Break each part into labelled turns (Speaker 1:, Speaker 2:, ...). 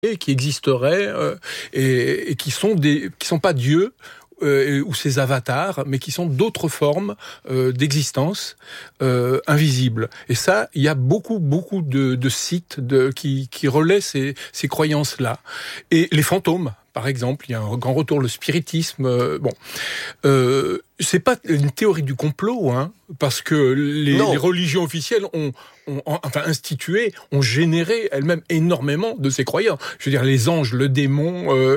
Speaker 1: qui existeraient et qui sont pas dieux ou ces avatars, mais qui sont d'autres formes d'existence invisibles. Et ça, il y a beaucoup de sites qui relaient ces croyances-là. Et les fantômes, par exemple, il y a un grand retour, le spiritisme. C'est pas une théorie du complot, hein, parce que les religions officielles ont généré elles-mêmes énormément de ces croyances. Je veux dire, les anges, le démon,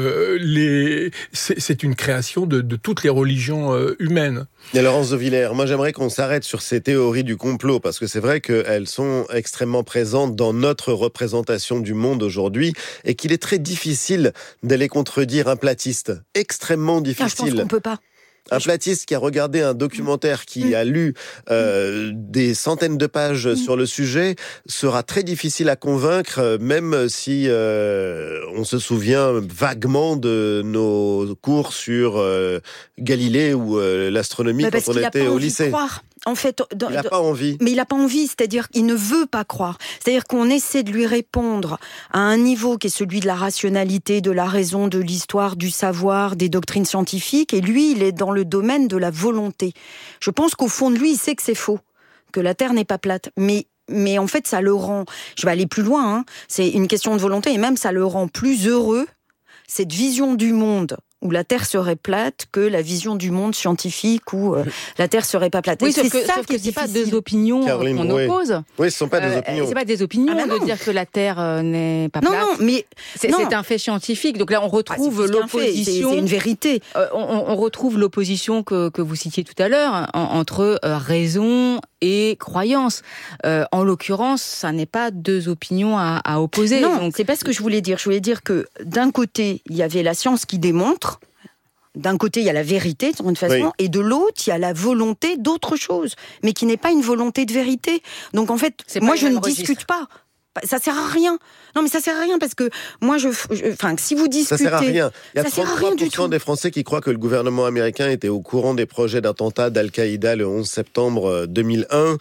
Speaker 1: c'est une création de toutes les religions humaines.
Speaker 2: Et Laurence de Villers, moi j'aimerais qu'on s'arrête sur ces théories du complot, parce que c'est vrai qu'elles sont extrêmement présentes dans notre représentation du monde aujourd'hui, et qu'il est très difficile d'aller contredire un platiste. Extrêmement difficile.
Speaker 3: Je pense qu'on peut pas.
Speaker 2: Un platiste qui a regardé un documentaire, qui a lu des centaines de pages sur le sujet, sera très difficile à convaincre, même si on se souvient vaguement de nos cours sur Galilée ou l'astronomie quand on était au lycée.
Speaker 3: En fait,
Speaker 2: il n'a pas envie.
Speaker 3: Mais il n'a pas envie, c'est-à-dire qu'il ne veut pas croire. C'est-à-dire qu'on essaie de lui répondre à un niveau qui est celui de la rationalité, de la raison, de l'histoire, du savoir, des doctrines scientifiques, et lui, il est dans le domaine de la volonté. Je pense qu'au fond de lui, il sait que c'est faux, que la Terre n'est pas plate, mais en fait, ça le rend... Je vais aller plus loin, hein, c'est une question de volonté, et même ça le rend plus heureux, cette vision du monde où la Terre serait plate que la vision du monde scientifique où la Terre serait pas plate.
Speaker 4: Oui, sauf que c'est pas deux opinions qu'on oppose.
Speaker 2: Oui, ce sont pas des opinions.
Speaker 4: C'est pas des opinions de dire que la Terre n'est pas plate.
Speaker 3: Non, mais
Speaker 4: c'est un fait scientifique. Donc là, on retrouve l'opposition.
Speaker 3: C'est une vérité.
Speaker 4: On retrouve l'opposition que vous citiez tout à l'heure entre raison et croyance. En l'occurrence, ça n'est pas deux opinions à opposer.
Speaker 3: Non, donc... c'est pas ce que je voulais dire. Je voulais dire que d'un côté, il y avait la science qui démontre. D'un côté, il y a la vérité, d'une façon, et de l'autre, il y a la volonté d'autre chose, mais qui n'est pas une volonté de vérité. Donc en fait, moi, je ne discute pas. Ça sert à rien. Non, mais ça sert à rien parce que moi, si vous discutez...
Speaker 2: Ça sert à rien. Il y a
Speaker 3: ça sert à rien du tout.
Speaker 2: 33% des Français qui croient que le gouvernement américain était au courant des projets d'attentat d'Al-Qaïda le 11 septembre 2001.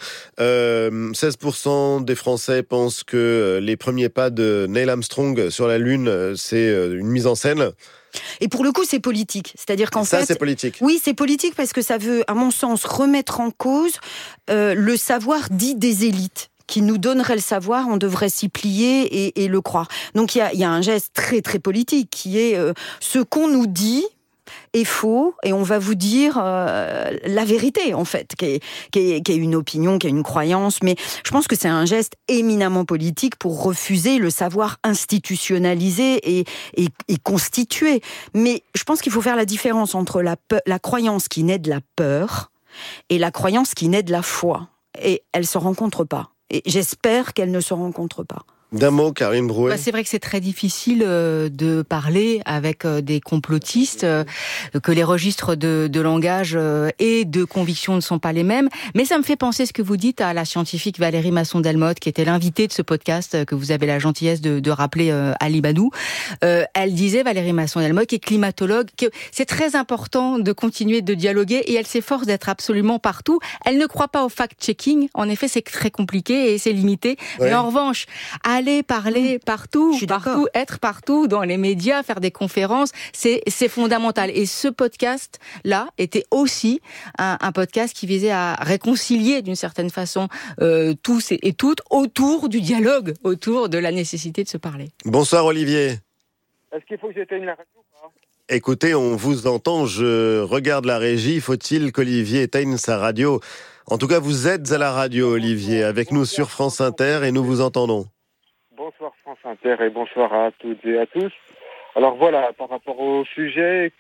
Speaker 2: 16% des Français pensent que les premiers pas de Neil Armstrong sur la Lune, c'est une mise en scène.
Speaker 3: Et pour le coup, c'est politique. C'est-à-dire qu'en fait...
Speaker 2: Ça, c'est politique.
Speaker 3: Oui, c'est politique parce que ça veut, à mon sens, remettre en cause le savoir dit des élites. Qui nous donnerait le savoir, on devrait s'y plier et le croire. Donc il y a un geste très très politique qui est ce qu'on nous dit est faux et on va vous dire la vérité en fait, qui est une opinion, qui est une croyance. Mais je pense que c'est un geste éminemment politique pour refuser le savoir institutionnalisé et constitué. Mais je pense qu'il faut faire la différence entre la croyance qui naît de la peur et la croyance qui naît de la foi. Et elles se rencontrent pas. Et j'espère qu'elles ne se rencontrent pas.
Speaker 2: D'un mot, Karine Drouet.
Speaker 4: C'est vrai que c'est très difficile de parler avec des complotistes, que les registres de langage et de conviction ne sont pas les mêmes. Mais ça me fait penser ce que vous dites à la scientifique Valérie Masson-Delmotte, qui était l'invitée de ce podcast que vous avez la gentillesse de rappeler Ali Badou. Elle disait, Valérie Masson-Delmotte, qui est climatologue, que c'est très important de continuer de dialoguer et elle s'efforce d'être absolument partout. Elle ne croit pas au fact-checking. En effet, c'est très compliqué et c'est limité. Ouais. Mais en revanche, aller parler partout, être partout dans les médias, faire des conférences, c'est fondamental. Et ce podcast-là était aussi un podcast qui visait à réconcilier d'une certaine façon tous et toutes autour du dialogue, autour de la nécessité de se parler.
Speaker 2: Bonsoir Olivier.
Speaker 5: Est-ce qu'il faut que j'éteigne la radio ou pas ?
Speaker 2: Écoutez, on vous entend, je regarde la régie, faut-il qu'Olivier éteigne sa radio ? En tout cas, vous êtes à la radio, Olivier, avec nous sur France Inter et nous vous entendons.
Speaker 5: Bonsoir France Inter et bonsoir à toutes et à tous. Alors voilà, par rapport au sujet,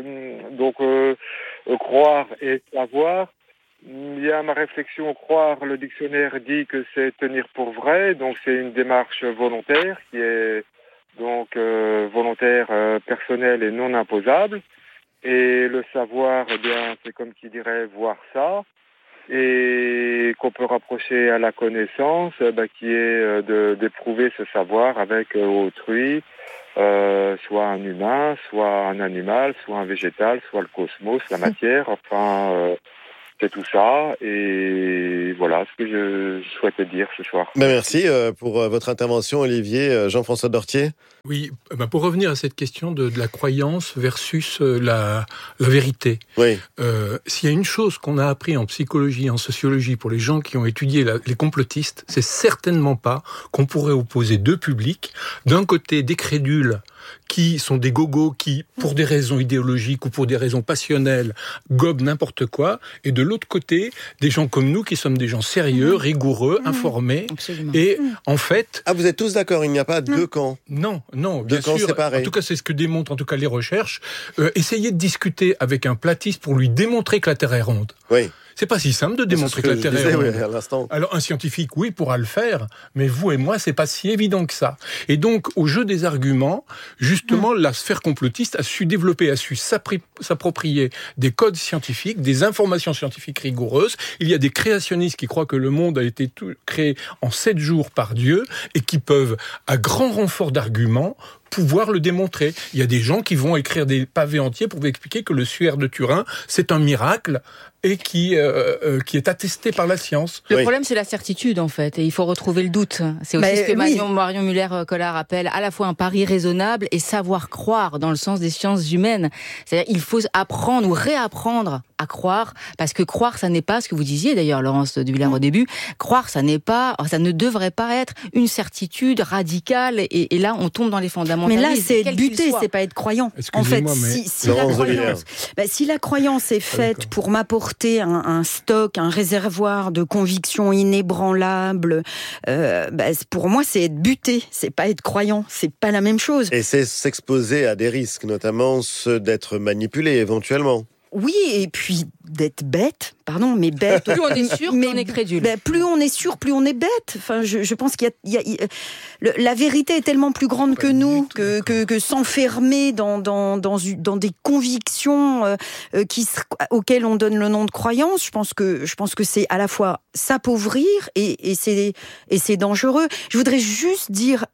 Speaker 5: croire et savoir, il y a ma réflexion, croire, le dictionnaire dit que c'est tenir pour vrai, donc c'est une démarche volontaire qui est donc volontaire, personnelle et non imposable. Et le savoir, eh bien, c'est comme qui dirait voir ça. Et qu'on peut rapprocher à la connaissance, qui est d'éprouver ce savoir avec autrui, soit un humain, soit un animal, soit un végétal, soit le cosmos, la matière, enfin C'est tout ça, et voilà ce que je souhaitais dire ce soir.
Speaker 2: Merci pour votre intervention, Olivier. Jean-François Dortier.
Speaker 1: Oui, pour revenir à cette question de la croyance versus la vérité.
Speaker 2: Oui.
Speaker 1: S'il y a une chose qu'on a appris en psychologie, en sociologie, pour les gens qui ont étudié les complotistes, c'est certainement pas qu'on pourrait opposer deux publics. D'un côté, des crédules qui sont des gogos qui, pour des raisons idéologiques ou pour des raisons passionnelles, gobent n'importe quoi, et de l'autre côté, des gens comme nous qui sommes des gens sérieux, rigoureux, informés.
Speaker 4: Absolument.
Speaker 1: Et en fait...
Speaker 2: Ah, vous êtes tous d'accord, il n'y a pas deux camps?
Speaker 1: Non, bien
Speaker 2: deux camps
Speaker 1: sûr.
Speaker 2: séparés.
Speaker 1: En tout cas, c'est ce que démontrent en tout cas les recherches. Essayez de discuter avec un platiste pour lui démontrer que la Terre est ronde.
Speaker 2: Oui.
Speaker 1: C'est pas si simple de démontrer que la Terre est ronde.
Speaker 2: Oui, à l'instant.
Speaker 1: Alors un scientifique, oui, pourra le faire, mais vous et moi, c'est pas si évident que ça. Et donc, au jeu des arguments, justement, la sphère complotiste a su développer, a su s'approprier des codes scientifiques, des informations scientifiques rigoureuses. Il y a des créationnistes qui croient que le monde a été créé en 7 jours par Dieu et qui peuvent, à grand renfort d'arguments, pouvoir le démontrer. Il y a des gens qui vont écrire des pavés entiers pour vous expliquer que le suaire de Turin, c'est un miracle et qui est attesté par la science.
Speaker 4: Le problème, c'est la certitude, en fait, et il faut retrouver le doute. C'est aussi ce que Marion Muller-Collard appelle à la fois un pari raisonnable et savoir croire, dans le sens des sciences humaines. C'est-à-dire, il faut apprendre ou réapprendre à croire, parce que croire, ça n'est pas, ce que vous disiez d'ailleurs, Laurence de Villers au début, croire, ça ne devrait pas être une certitude radicale, et là, on tombe dans les fondamentalismes.
Speaker 3: Mais là, c'est être buté, c'est pas être croyant. En fait, si la croyance est faite pour m'apporter un stock, un réservoir de convictions inébranlables, pour moi, c'est être buté, c'est pas être croyant, c'est pas la même chose.
Speaker 2: Et c'est s'exposer à des risques, notamment ceux d'être manipulé éventuellement.
Speaker 3: Oui, et puis d'être bête, mais bête.
Speaker 4: Plus on est sûr, plus on est crédule.
Speaker 3: Plus on est sûr, plus on est bête. Enfin, je pense qu'il y a la vérité est tellement plus grande que nous, que s'enfermer dans des convictions auxquelles on donne le nom de croyance. Je pense que c'est à la fois s'appauvrir et c'est dangereux. Je voudrais juste dire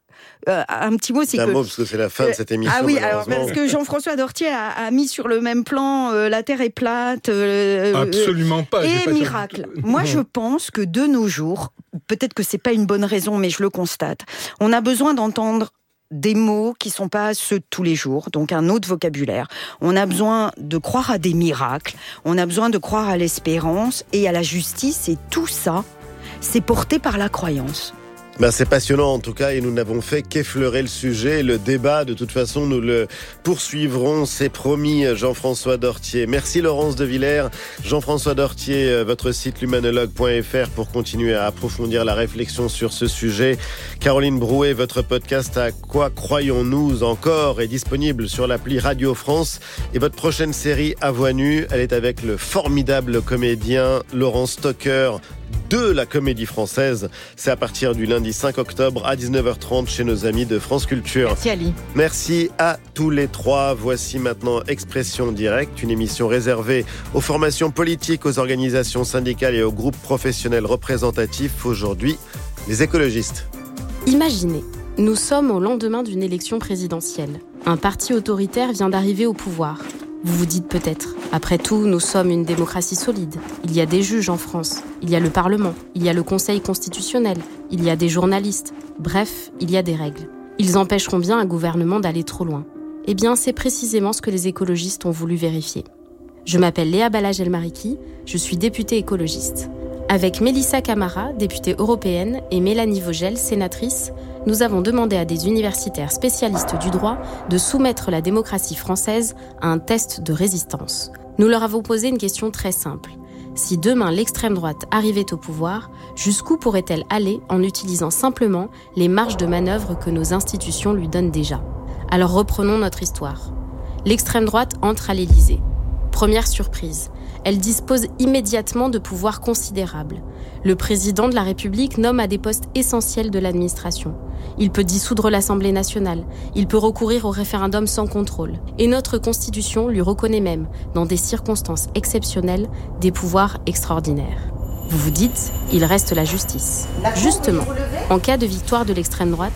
Speaker 3: un petit mot,
Speaker 2: parce que c'est la fin de cette émission.
Speaker 3: Ah oui, alors parce que Jean-François Dortier a mis sur le même plan la Terre est plate.
Speaker 1: Absolument pas.
Speaker 3: Et miracle. Moi, je pense que de nos jours, peut-être que c'est pas une bonne raison, mais je le constate, on a besoin d'entendre des mots qui sont pas ceux de tous les jours, donc un autre vocabulaire. On a besoin de croire à des miracles, on a besoin de croire à l'espérance et à la justice, et tout ça, c'est porté par la croyance.
Speaker 2: C'est passionnant en tout cas, et nous n'avons fait qu'effleurer le sujet. Le débat, de toute façon, nous le poursuivrons, c'est promis. Jean-François Dortier. Merci Laurence de Villers. Jean-François Dortier, votre site l'humanologue.fr pour continuer à approfondir la réflexion sur ce sujet. Caroline Brouet, votre podcast À quoi croyons-nous encore est disponible sur l'appli Radio France. Et votre prochaine série À voix nue, elle est avec le formidable comédien Laurent Stocker de la Comédie Française. C'est à partir du lundi 5 octobre à 19h30 chez nos amis de France Culture.
Speaker 4: Merci Ali.
Speaker 2: Merci à tous les trois. Voici maintenant Expression Directe, une émission réservée aux formations politiques, aux organisations syndicales et aux groupes professionnels représentatifs. Aujourd'hui, les écologistes.
Speaker 6: Imaginez, nous sommes au lendemain d'une élection présidentielle. Un parti autoritaire vient d'arriver au pouvoir. Vous vous dites peut-être, après tout, nous sommes une démocratie solide. Il y a des juges en France, il y a le Parlement, il y a le Conseil constitutionnel, il y a des journalistes. Bref, il y a des règles. Ils empêcheront bien un gouvernement d'aller trop loin. Eh bien, c'est précisément ce que les écologistes ont voulu vérifier. Je m'appelle Léa Balaj-Elmariki, je suis députée écologiste. Avec Mélissa Camara, députée européenne, et Mélanie Vogel, sénatrice, nous avons demandé à des universitaires spécialistes du droit de soumettre la démocratie française à un test de résistance. Nous leur avons posé une question très simple. Si demain l'extrême droite arrivait au pouvoir, jusqu'où pourrait-elle aller en utilisant simplement les marges de manœuvre que nos institutions lui donnent déjà ? Alors reprenons notre histoire. L'extrême droite entre à l'Élysée. Première surprise, elle dispose immédiatement de pouvoirs considérables. Le président de la République nomme à des postes essentiels de l'administration. Il peut dissoudre l'Assemblée nationale. Il peut recourir au référendum sans contrôle. Et notre Constitution lui reconnaît même, dans des circonstances exceptionnelles, des pouvoirs extraordinaires. Vous vous dites, il reste la justice. Justement, en cas de victoire de l'extrême droite,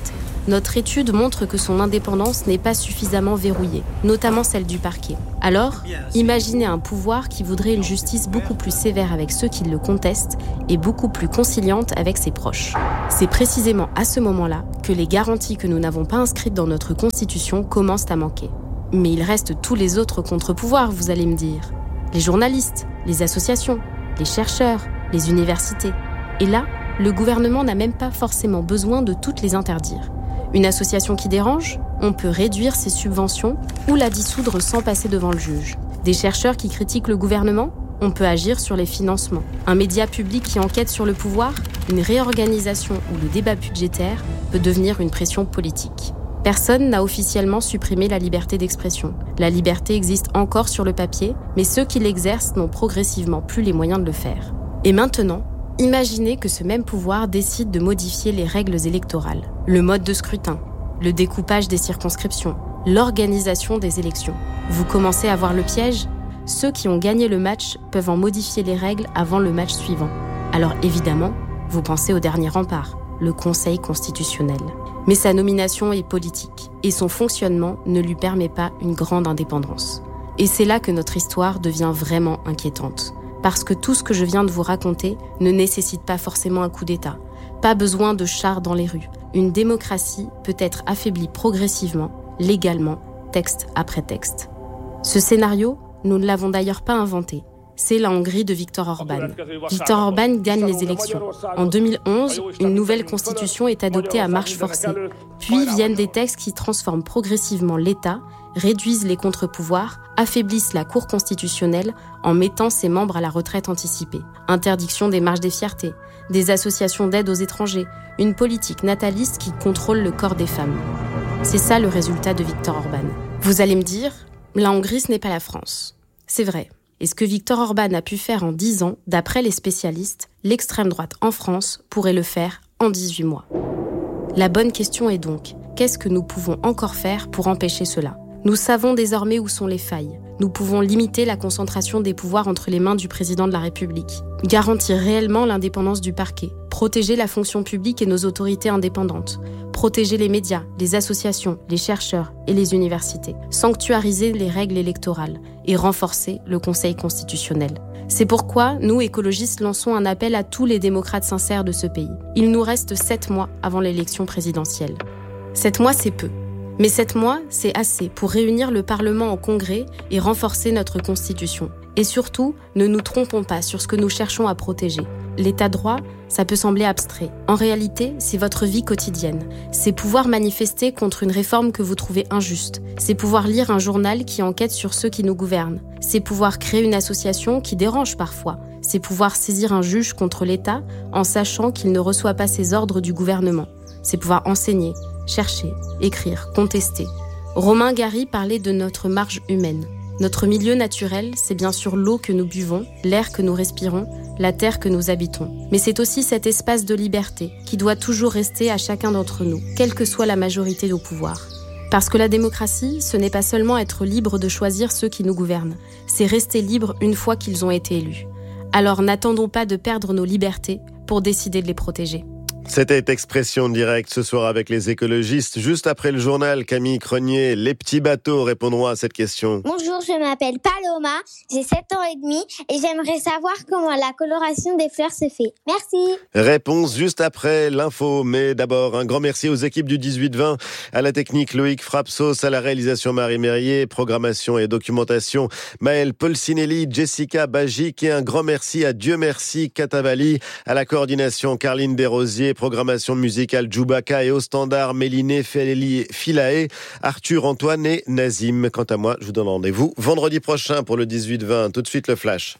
Speaker 6: Notre étude montre que son indépendance n'est pas suffisamment verrouillée, notamment celle du parquet. Alors, imaginez un pouvoir qui voudrait une justice beaucoup plus sévère avec ceux qui le contestent et beaucoup plus conciliante avec ses proches. C'est précisément à ce moment-là que les garanties que nous n'avons pas inscrites dans notre Constitution commencent à manquer. Mais il reste tous les autres contre-pouvoirs, vous allez me dire. Les journalistes, les associations, les chercheurs, les universités. Et là, le gouvernement n'a même pas forcément besoin de toutes les interdire. Une association qui dérange, on peut réduire ses subventions ou la dissoudre sans passer devant le juge. Des chercheurs qui critiquent le gouvernement, on peut agir sur les financements. Un média public qui enquête sur le pouvoir, une réorganisation ou le débat budgétaire peut devenir une pression politique. Personne n'a officiellement supprimé la liberté d'expression. La liberté existe encore sur le papier, mais ceux qui l'exercent n'ont progressivement plus les moyens de le faire. Et maintenant, imaginez que ce même pouvoir décide de modifier les règles électorales, le mode de scrutin, le découpage des circonscriptions, l'organisation des élections. Vous commencez à voir le piège ? Ceux qui ont gagné le match peuvent en modifier les règles avant le match suivant. Alors évidemment, vous pensez au dernier rempart, le Conseil constitutionnel. Mais sa nomination est politique et son fonctionnement ne lui permet pas une grande indépendance. Et c'est là que notre histoire devient vraiment inquiétante. Parce que tout ce que je viens de vous raconter ne nécessite pas forcément un coup d'État. Pas besoin de chars dans les rues. Une démocratie peut être affaiblie progressivement, légalement, texte après texte. Ce scénario, nous ne l'avons d'ailleurs pas inventé. C'est la Hongrie de Viktor Orban. Viktor Orban gagne les élections. En 2011, une nouvelle constitution est adoptée à marche forcée. Puis viennent des textes qui transforment progressivement l'État, réduisent les contre-pouvoirs, affaiblissent la Cour constitutionnelle en mettant ses membres à la retraite anticipée. Interdiction des marches des fiertés, des associations d'aide aux étrangers, une politique nataliste qui contrôle le corps des femmes. C'est ça le résultat de Viktor Orban. Vous allez me dire, la Hongrie ce n'est pas la France. C'est vrai. Et ce que Viktor Orban a pu faire en 10 ans, d'après les spécialistes, l'extrême droite en France pourrait le faire en 18 mois. La bonne question est donc, qu'est-ce que nous pouvons encore faire pour empêcher cela ? Nous savons désormais où sont les failles. Nous pouvons limiter la concentration des pouvoirs entre les mains du président de la République, garantir réellement l'indépendance du parquet, protéger la fonction publique et nos autorités indépendantes, protéger les médias, les associations, les chercheurs et les universités, sanctuariser les règles électorales et renforcer le Conseil constitutionnel. C'est pourquoi nous, écologistes, lançons un appel à tous les démocrates sincères de ce pays. Il nous reste 7 mois avant l'élection présidentielle. 7 mois, c'est peu. Mais 7 mois, c'est assez pour réunir le Parlement en congrès et renforcer notre Constitution. Et surtout, ne nous trompons pas sur ce que nous cherchons à protéger. L'état de droit, ça peut sembler abstrait. En réalité, c'est votre vie quotidienne. C'est pouvoir manifester contre une réforme que vous trouvez injuste. C'est pouvoir lire un journal qui enquête sur ceux qui nous gouvernent. C'est pouvoir créer une association qui dérange parfois. C'est pouvoir saisir un juge contre l'État en sachant qu'il ne reçoit pas ses ordres du gouvernement. C'est pouvoir enseigner, chercher, écrire, contester. Romain Gary parlait de notre marge humaine. Notre milieu naturel, c'est bien sûr l'eau que nous buvons, l'air que nous respirons, la terre que nous habitons. Mais c'est aussi cet espace de liberté qui doit toujours rester à chacun d'entre nous, quelle que soit la majorité au pouvoir. Parce que la démocratie, ce n'est pas seulement être libre de choisir ceux qui nous gouvernent, c'est rester libre une fois qu'ils ont été élus. Alors n'attendons pas de perdre nos libertés pour décider de les protéger.
Speaker 2: C'était Expression Directe ce soir avec les écologistes. Juste après le journal, Camille Crenier, les petits bateaux répondront à cette question.
Speaker 7: Bonjour, je m'appelle Paloma, j'ai 7 ans et demi et j'aimerais savoir comment la coloration des fleurs se fait. Merci.
Speaker 2: Réponse juste après l'info. Mais d'abord, un grand merci aux équipes du 18-20, à la technique Loïc Frapsos, à la réalisation Marie Mérier, programmation et documentation Maëlle Polsinelli, Jessica Bagic et un grand merci à Dieu merci Katavali, à la coordination Carline Desrosiers, programmation musicale Djoubaka et au standard Méliné Filae, Arthur, Antoine et Nazim. Quant à moi, je vous donne rendez-vous vendredi prochain pour le 18-20. Tout de suite le flash.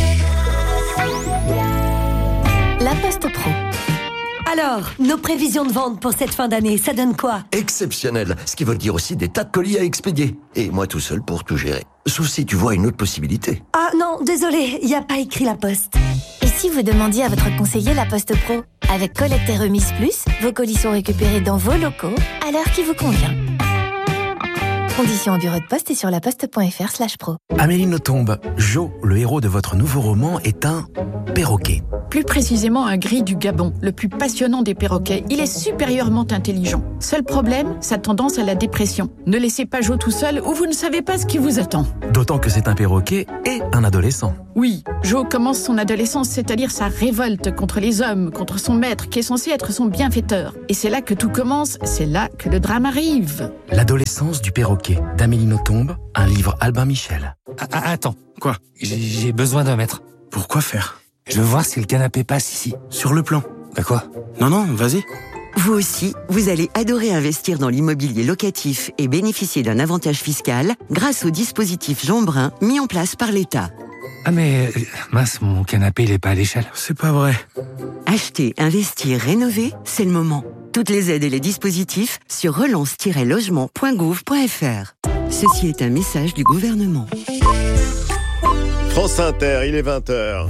Speaker 8: La Poste Pro. Alors, nos prévisions de vente pour cette fin d'année, ça donne quoi ?
Speaker 9: Exceptionnel, ce qui veut dire aussi des tas de colis à expédier. Et moi tout seul pour tout gérer. Sauf si tu vois une autre possibilité.
Speaker 8: Ah non, désolé, il n'y a pas écrit La Poste.
Speaker 10: Et si vous demandiez à votre conseiller La Poste Pro ? Avec Collecte et Remise Plus, vos colis sont récupérés dans vos locaux à l'heure qui vous convient. Conditions au bureau de poste et sur laposte.fr/pro.
Speaker 11: Amélie Nothomb, Jo, le héros de votre nouveau roman, est un perroquet.
Speaker 12: Plus précisément un gris du Gabon, le plus passionnant des perroquets. Il est supérieurement intelligent. Seul problème, sa tendance à la dépression. Ne laissez pas Jo tout seul ou vous ne savez pas ce qui vous attend.
Speaker 11: D'autant que c'est un perroquet et un adolescent.
Speaker 12: Oui, Jo commence son adolescence, c'est-à-dire sa révolte contre les hommes, contre son maître qui est censé être son bienfaiteur. Et c'est là que tout commence, c'est là que le drame arrive.
Speaker 11: L'adolescence du perroquet, d'Amélie Nothomb, un livre Albin Michel.
Speaker 13: Attends, quoi ? J'ai besoin d'un mètre.
Speaker 14: Pourquoi faire ?
Speaker 13: Je veux voir si le canapé passe ici.
Speaker 14: Sur le plan.
Speaker 13: Bah quoi ?
Speaker 14: Non, vas-y.
Speaker 15: Vous aussi, vous allez adorer investir dans l'immobilier locatif et bénéficier d'un avantage fiscal grâce au dispositif Jean Brun mis en place par l'État.
Speaker 13: Ah mais, mince, mon canapé il est pas à l'échelle.
Speaker 14: C'est pas vrai.
Speaker 15: Acheter, investir, rénover, c'est le moment. Toutes les aides et les dispositifs sur relance-logement.gouv.fr. Ceci est un message du gouvernement.
Speaker 2: France Inter, il est 20h.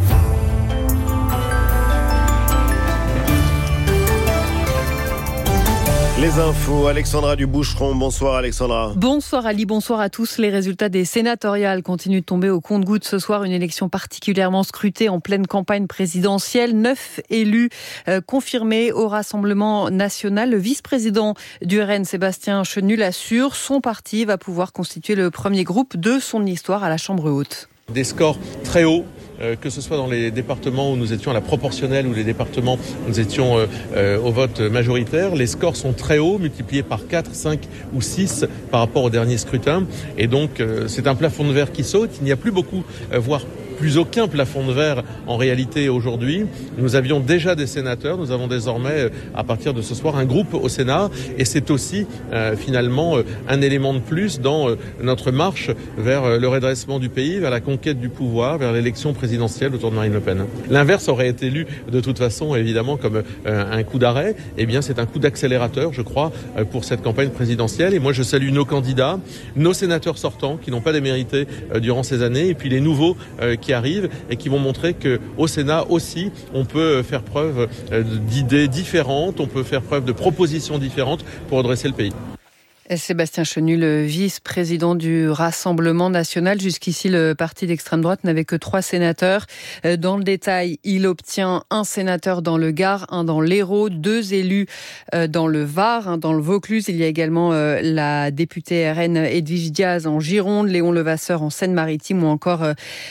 Speaker 2: Les infos, Alexandra Duboucheron. Bonsoir Alexandra.
Speaker 16: Bonsoir Ali, bonsoir à tous. Les résultats des sénatoriales continuent de tomber au compte-gouttes ce soir. Une élection particulièrement scrutée en pleine campagne présidentielle. 9 élus confirmés au Rassemblement national. Le vice-président du RN, Sébastien Chenu, l'assure. Son parti va pouvoir constituer le premier groupe de son histoire à la Chambre haute.
Speaker 17: Des scores très hauts. Que ce soit dans les départements où nous étions à la proportionnelle ou les départements où nous étions au vote majoritaire, les scores sont très hauts, multipliés par 4, 5 ou 6 par rapport au dernier scrutin. Et donc, c'est un plafond de verre qui saute. Il n'y a plus beaucoup, voire plus aucun plafond de verre en réalité aujourd'hui. Nous avions déjà des sénateurs, nous avons désormais à partir de ce soir un groupe au Sénat et c'est aussi finalement un élément de plus dans notre marche vers le redressement du pays, vers la conquête du pouvoir, vers l'élection présidentielle autour de Marine Le Pen. L'inverse aurait été lu de toute façon évidemment comme un coup d'arrêt. Eh bien c'est un coup d'accélérateur je crois pour cette campagne présidentielle et moi je salue nos candidats, nos sénateurs sortants qui n'ont pas démérité durant ces années et puis les nouveaux qui arrivent et qui vont montrer qu'au Sénat aussi, on peut faire preuve d'idées différentes, on peut faire preuve de propositions différentes pour redresser le pays.
Speaker 16: Sébastien Chenu, le vice-président du Rassemblement national. Jusqu'ici, le parti d'extrême droite n'avait que 3 sénateurs. Dans le détail, il obtient un sénateur dans le Gard, un dans l'Hérault, 2 élus dans le Var, dans le Vaucluse. Il y a également la députée RN Edwige Diaz en Gironde, Léon Levasseur en Seine-Maritime ou encore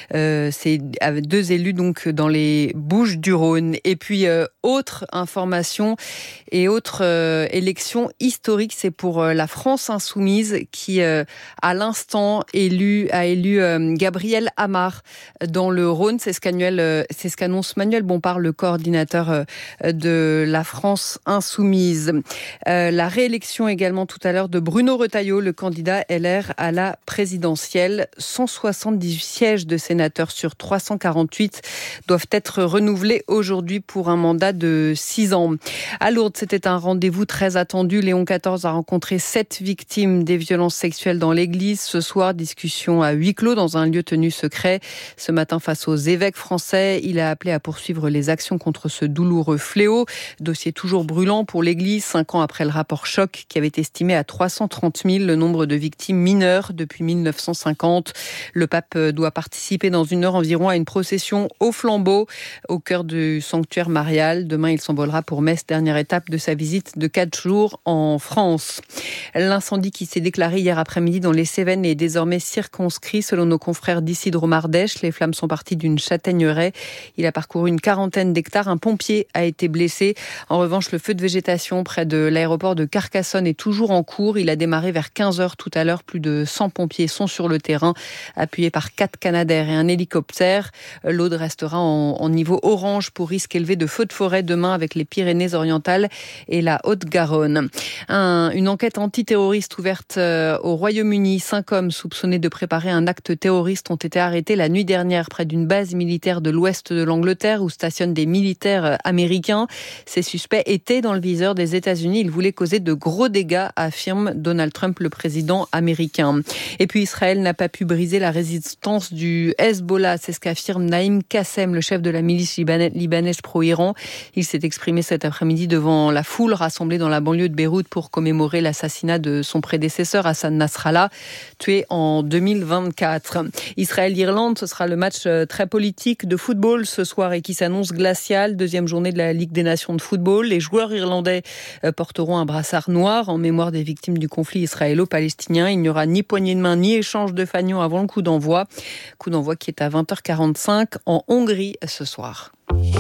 Speaker 16: ces 2 élus donc dans les Bouches-du-Rhône. Et puis, autre information et autre élection historique, c'est pour la France insoumise qui, à l'instant, a élu Gabriel Amar dans le Rhône. C'est ce qu'annonce Manuel Bompard, le coordinateur de la France insoumise. La réélection également tout à l'heure de Bruno Retailleau, le candidat LR à la présidentielle. 178 sièges de sénateurs sur 348 doivent être renouvelés aujourd'hui pour un mandat de 6 ans. À Lourdes, c'était un rendez-vous très attendu. Léon XIV a rencontré 7 victimes des violences sexuelles dans l'église. Ce soir, discussion à huis clos dans un lieu tenu secret. Ce matin, face aux évêques français, il a appelé à poursuivre les actions contre ce douloureux fléau. Dossier toujours brûlant pour l'église, 5 ans après le rapport Choc qui avait estimé à 330 000 le nombre de victimes mineures depuis 1950. Le pape doit participer dans 1 heure environ à une procession au flambeau au cœur du sanctuaire marial. Demain, il s'envolera pour Metz, dernière étape de sa visite de 4 jours en France. L'incendie qui s'est déclaré hier après-midi dans les Cévennes est désormais circonscrit. Selon nos confrères d'ici de Romardèche, les flammes sont parties d'une châtaigneraie. Il a parcouru une 40aine d'hectares. Un pompier a été blessé. En revanche, le feu de végétation près de l'aéroport de Carcassonne est toujours en cours. Il a démarré vers 15h tout à l'heure. Plus de 100 pompiers sont sur le terrain, appuyés par 4 Canadair et un hélicoptère. L'Aude restera en niveau orange pour risque élevé de feux de forêt demain avec les Pyrénées-Orientales et la Haute-Garonne. Une enquête antiterroriste ouverte au Royaume-Uni. 5 hommes soupçonnés de préparer un acte terroriste ont été arrêtés la nuit dernière près d'une base militaire de l'ouest de l'Angleterre où stationnent des militaires américains. Ces suspects étaient dans le viseur des États-Unis. Ils voulaient causer de gros dégâts, affirme Donald Trump, le président américain. Et puis Israël n'a pas pu briser la résistance du Hezbollah. C'est ce qu'affirme Naïm Kassem, le chef de la milice libanaise pro-Iran. Il s'est exprimé cet après-midi devant la foule rassemblée dans la banlieue de Beyrouth pour commémorer l'assassinat de de son prédécesseur Hassan Nasrallah, tué en 2024. Israël-Irlande, ce sera le match très politique de football ce soir et qui s'annonce glacial. Deuxième journée de la Ligue des Nations de football. Les joueurs irlandais porteront un brassard noir en mémoire des victimes du conflit israélo-palestinien. Il n'y aura ni poignée de main ni échange de fanions avant le coup d'envoi. Coup d'envoi qui est à 20h45 en Hongrie ce soir.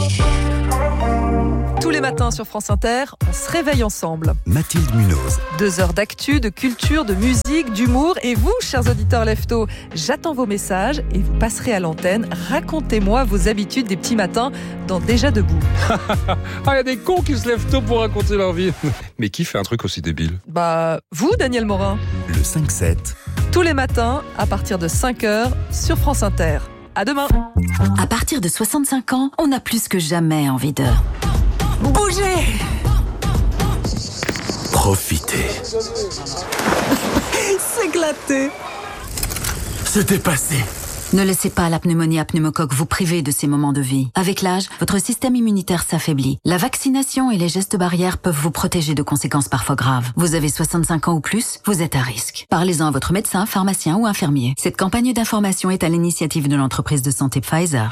Speaker 18: Tous les matins sur France Inter, on se réveille ensemble.
Speaker 11: Mathilde Munoz.
Speaker 18: 2 heures d'actu, de culture, de musique, d'humour. Et vous, chers auditeurs leftos, j'attends vos messages et vous passerez à l'antenne. Racontez-moi vos habitudes des petits matins dans Déjà Debout.
Speaker 19: Il y a des cons qui se lèvent tôt pour raconter leur vie. Mais qui fait un truc aussi débile ?
Speaker 18: Vous, Daniel Morin.
Speaker 11: Le 5-7.
Speaker 18: Tous les matins, à partir de 5h, sur France Inter. À demain.
Speaker 20: À partir de 65 ans, on a plus que jamais envie de... bouger.
Speaker 11: Profitez.
Speaker 20: S'éclater.
Speaker 11: Se dépasser.
Speaker 20: Ne laissez pas la pneumonie à pneumocoque vous priver de ces moments de vie. Avec l'âge, votre système immunitaire s'affaiblit. La vaccination et les gestes barrières peuvent vous protéger de conséquences parfois graves. Vous avez 65 ans ou plus, vous êtes à risque. Parlez-en à votre médecin, pharmacien ou infirmier. Cette campagne d'information est à l'initiative de l'entreprise de santé Pfizer.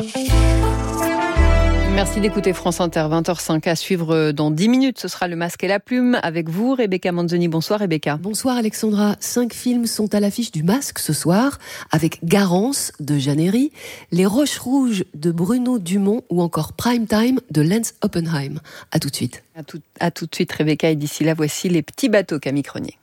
Speaker 16: Merci d'écouter France Inter, 20h05 à suivre dans 10 minutes. Ce sera Le Masque et la Plume avec vous, Rebecca Manzoni. Bonsoir Rebecca.
Speaker 21: Bonsoir Alexandra. 5 films sont à l'affiche du Masque ce soir, avec Garance de Jeanne Herry, Les Roches Rouges de Bruno Dumont ou encore Prime Time de Lance Oppenheim. À tout de suite.
Speaker 16: À tout de suite Rebecca, et d'ici là voici Les Petits Bateaux Camille Cronier.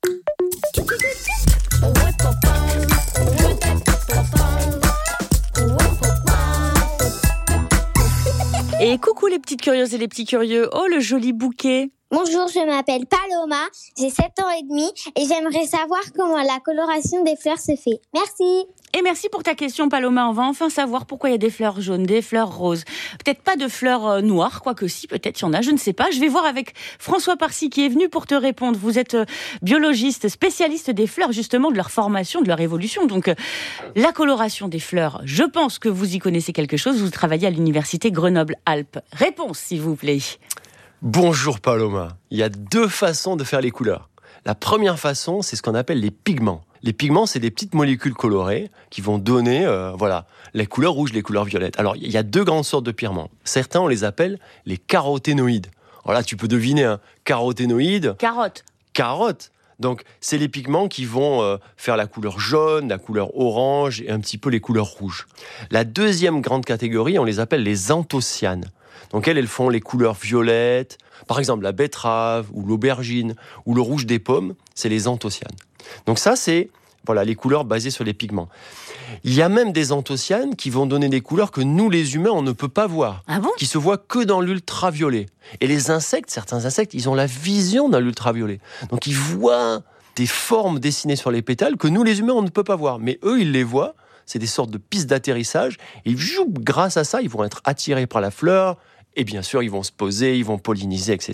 Speaker 22: Et coucou les petites curieuses et les petits curieux. Oh, le joli bouquet.
Speaker 7: Bonjour, je m'appelle Paloma, j'ai 7 ans et demi et j'aimerais savoir comment la coloration des fleurs se fait. Merci.
Speaker 22: Et merci pour ta question Paloma, on va enfin savoir pourquoi il y a des fleurs jaunes, des fleurs roses. Peut-être pas de fleurs noires, quoique si, peut-être il y en a, je ne sais pas. Je vais voir avec François Parcy qui est venu pour te répondre. Vous êtes biologiste, spécialiste des fleurs, justement, de leur formation, de leur évolution. Donc, la coloration des fleurs, je pense que vous y connaissez quelque chose. Vous travaillez à l'université Grenoble-Alpes. Réponse, s'il vous plaît.
Speaker 23: Bonjour Paloma. Il y a 2 façons de faire les couleurs. La première façon, c'est ce qu'on appelle les pigments. Les pigments, c'est des petites molécules colorées qui vont donner les couleurs rouges, les couleurs violettes. Alors, il y a 2 grandes sortes de pigments. Certains, on les appelle les caroténoïdes. Alors là, tu peux deviner, caroténoïdes. Carotte. Donc, c'est les pigments qui vont faire la couleur jaune, la couleur orange et un petit peu les couleurs rouges. La deuxième grande catégorie, on les appelle les anthocyanes. Donc elles font les couleurs violettes, par exemple la betterave ou l'aubergine ou le rouge des pommes, c'est les anthocyanes. Donc ça c'est les couleurs basées sur les pigments. Il y a même des anthocyanes qui vont donner des couleurs que nous les humains on ne peut pas voir, qui se voient que dans l'ultraviolet. Et les insectes, certains insectes, ils ont la vision dans l'ultraviolet. Donc ils voient des formes dessinées sur les pétales que nous les humains on ne peut pas voir, mais eux ils les voient. C'est des sortes de pistes d'atterrissage. Et grâce à ça, ils vont être attirés par la fleur. Et bien sûr, ils vont se poser, ils vont polliniser, etc.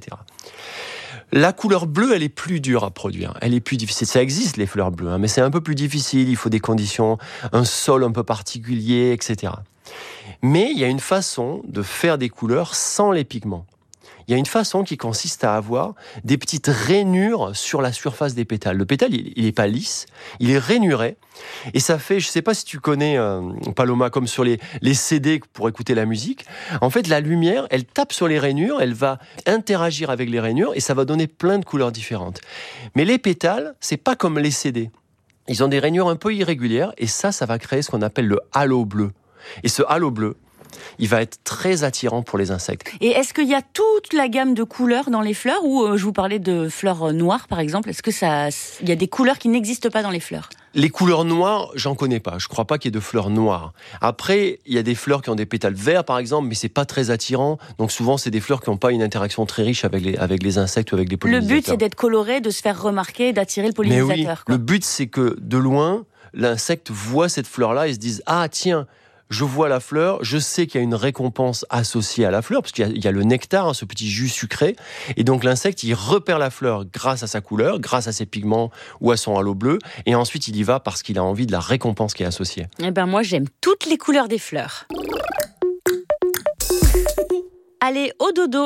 Speaker 23: La couleur bleue, elle est plus dure à produire. Elle est plus difficile. Ça existe, les fleurs bleues, mais c'est un peu plus difficile. Il faut des conditions, un sol un peu particulier, etc. Mais il y a une façon de faire des couleurs sans les pigments. Il y a une façon qui consiste à avoir des petites rainures sur la surface des pétales. Le pétale, il n'est pas lisse, il est rainuré. Et ça fait, je ne sais pas si tu connais, Paloma, comme sur les CD pour écouter la musique. En fait, la lumière, elle tape sur les rainures, elle va interagir avec les rainures et ça va donner plein de couleurs différentes. Mais les pétales, c'est pas comme les CD. Ils ont des rainures un peu irrégulières et ça va créer ce qu'on appelle le halo bleu. Et ce halo bleu, il va être très attirant pour les insectes.
Speaker 22: Et est-ce qu'il y a toute la gamme de couleurs dans les fleurs ou je vous parlais de fleurs noires par exemple, est-ce qu'il y a des couleurs qui n'existent pas dans les fleurs ?
Speaker 23: Les couleurs noires, j'en connais pas. Je crois pas qu'il y ait de fleurs noires. Après, il y a des fleurs qui ont des pétales verts par exemple, mais c'est pas très attirant. Donc souvent, c'est des fleurs qui n'ont pas une interaction très riche avec les insectes ou avec les pollinisateurs.
Speaker 22: Le but, c'est d'être coloré, de se faire remarquer, d'attirer le pollinisateur.
Speaker 23: Mais oui, le but, c'est que de loin, l'insecte voit cette fleur-là et se dise « Ah tiens !» Je vois la fleur, je sais qu'il y a une récompense associée à la fleur, parce qu'il y a le nectar, ce petit jus sucré, et donc l'insecte, il repère la fleur grâce à sa couleur, grâce à ses pigments ou à son halo bleu, et ensuite il y va parce qu'il a envie de la récompense qui est associée.
Speaker 22: Eh ben moi, j'aime toutes les couleurs des fleurs. Allez, au dodo.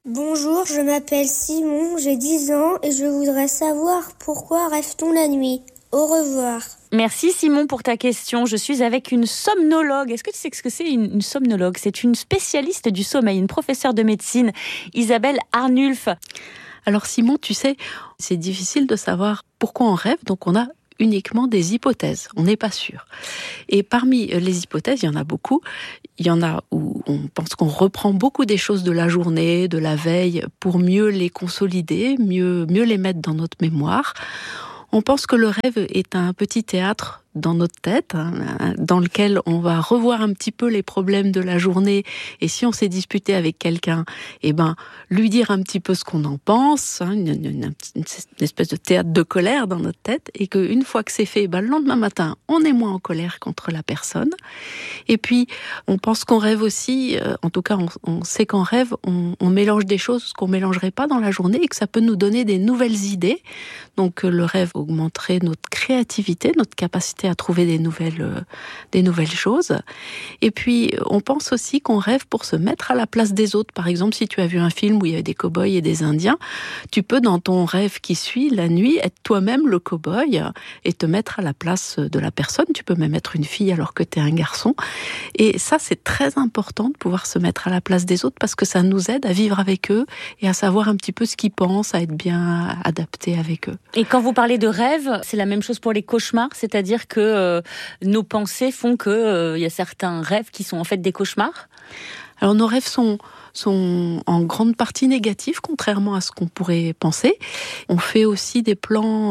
Speaker 1: Bonjour, je m'appelle Simon, j'ai 10 ans et je voudrais savoir pourquoi rêve-t-on la nuit. Au revoir.
Speaker 22: Merci Simon pour ta question. Je suis avec une somnologue. Est-ce que tu sais ce que c'est une somnologue ? C'est une spécialiste du sommeil, une professeure de médecine, Isabelle Arnulf.
Speaker 6: Alors Simon, tu sais, c'est difficile de savoir pourquoi on rêve, donc on a uniquement des hypothèses, on n'est pas sûr. Et parmi les hypothèses, il y en a beaucoup. Il y en a où on pense qu'on reprend beaucoup des choses de la journée, de la veille, pour mieux les consolider, mieux les mettre dans notre mémoire. On pense que le rêve est un petit théâtre dans notre tête, dans lequel on va revoir un petit peu les problèmes de la journée. Et si on s'est disputé avec quelqu'un, lui dire un petit peu ce qu'on en pense, une espèce de théâtre de colère dans notre tête. Et qu'une fois que c'est fait, le lendemain matin, on est moins en colère contre la personne. Et puis, on pense qu'on rêve aussi, en tout cas, on sait qu'en rêve, on mélange des choses qu'on mélangerait pas dans la journée et que ça peut nous donner des nouvelles idées. Donc, le rêve augmenterait notre créativité, notre capacité à trouver des nouvelles choses. Et puis, on pense aussi qu'on rêve pour se mettre à la place des autres. Par exemple, si tu as vu un film où il y avait des cow-boys et des indiens, tu peux, dans ton rêve qui suit, la nuit, être toi-même le cow-boy et te mettre à la place de la personne. Tu peux même être une fille alors que tu es un garçon. Et ça, c'est très important de pouvoir se mettre à la place des autres parce que ça nous aide à vivre avec eux et à savoir un petit peu ce qu'ils pensent, à être bien adapté avec eux.
Speaker 22: Et quand vous parlez de rêve, c'est la même chose pour les cauchemars, c'est-à-dire que nos pensées font que y a certains rêves qui sont en fait des cauchemars ?
Speaker 6: Alors nos rêves sont en grande partie négatifs, contrairement à ce qu'on pourrait penser. On fait aussi des plans...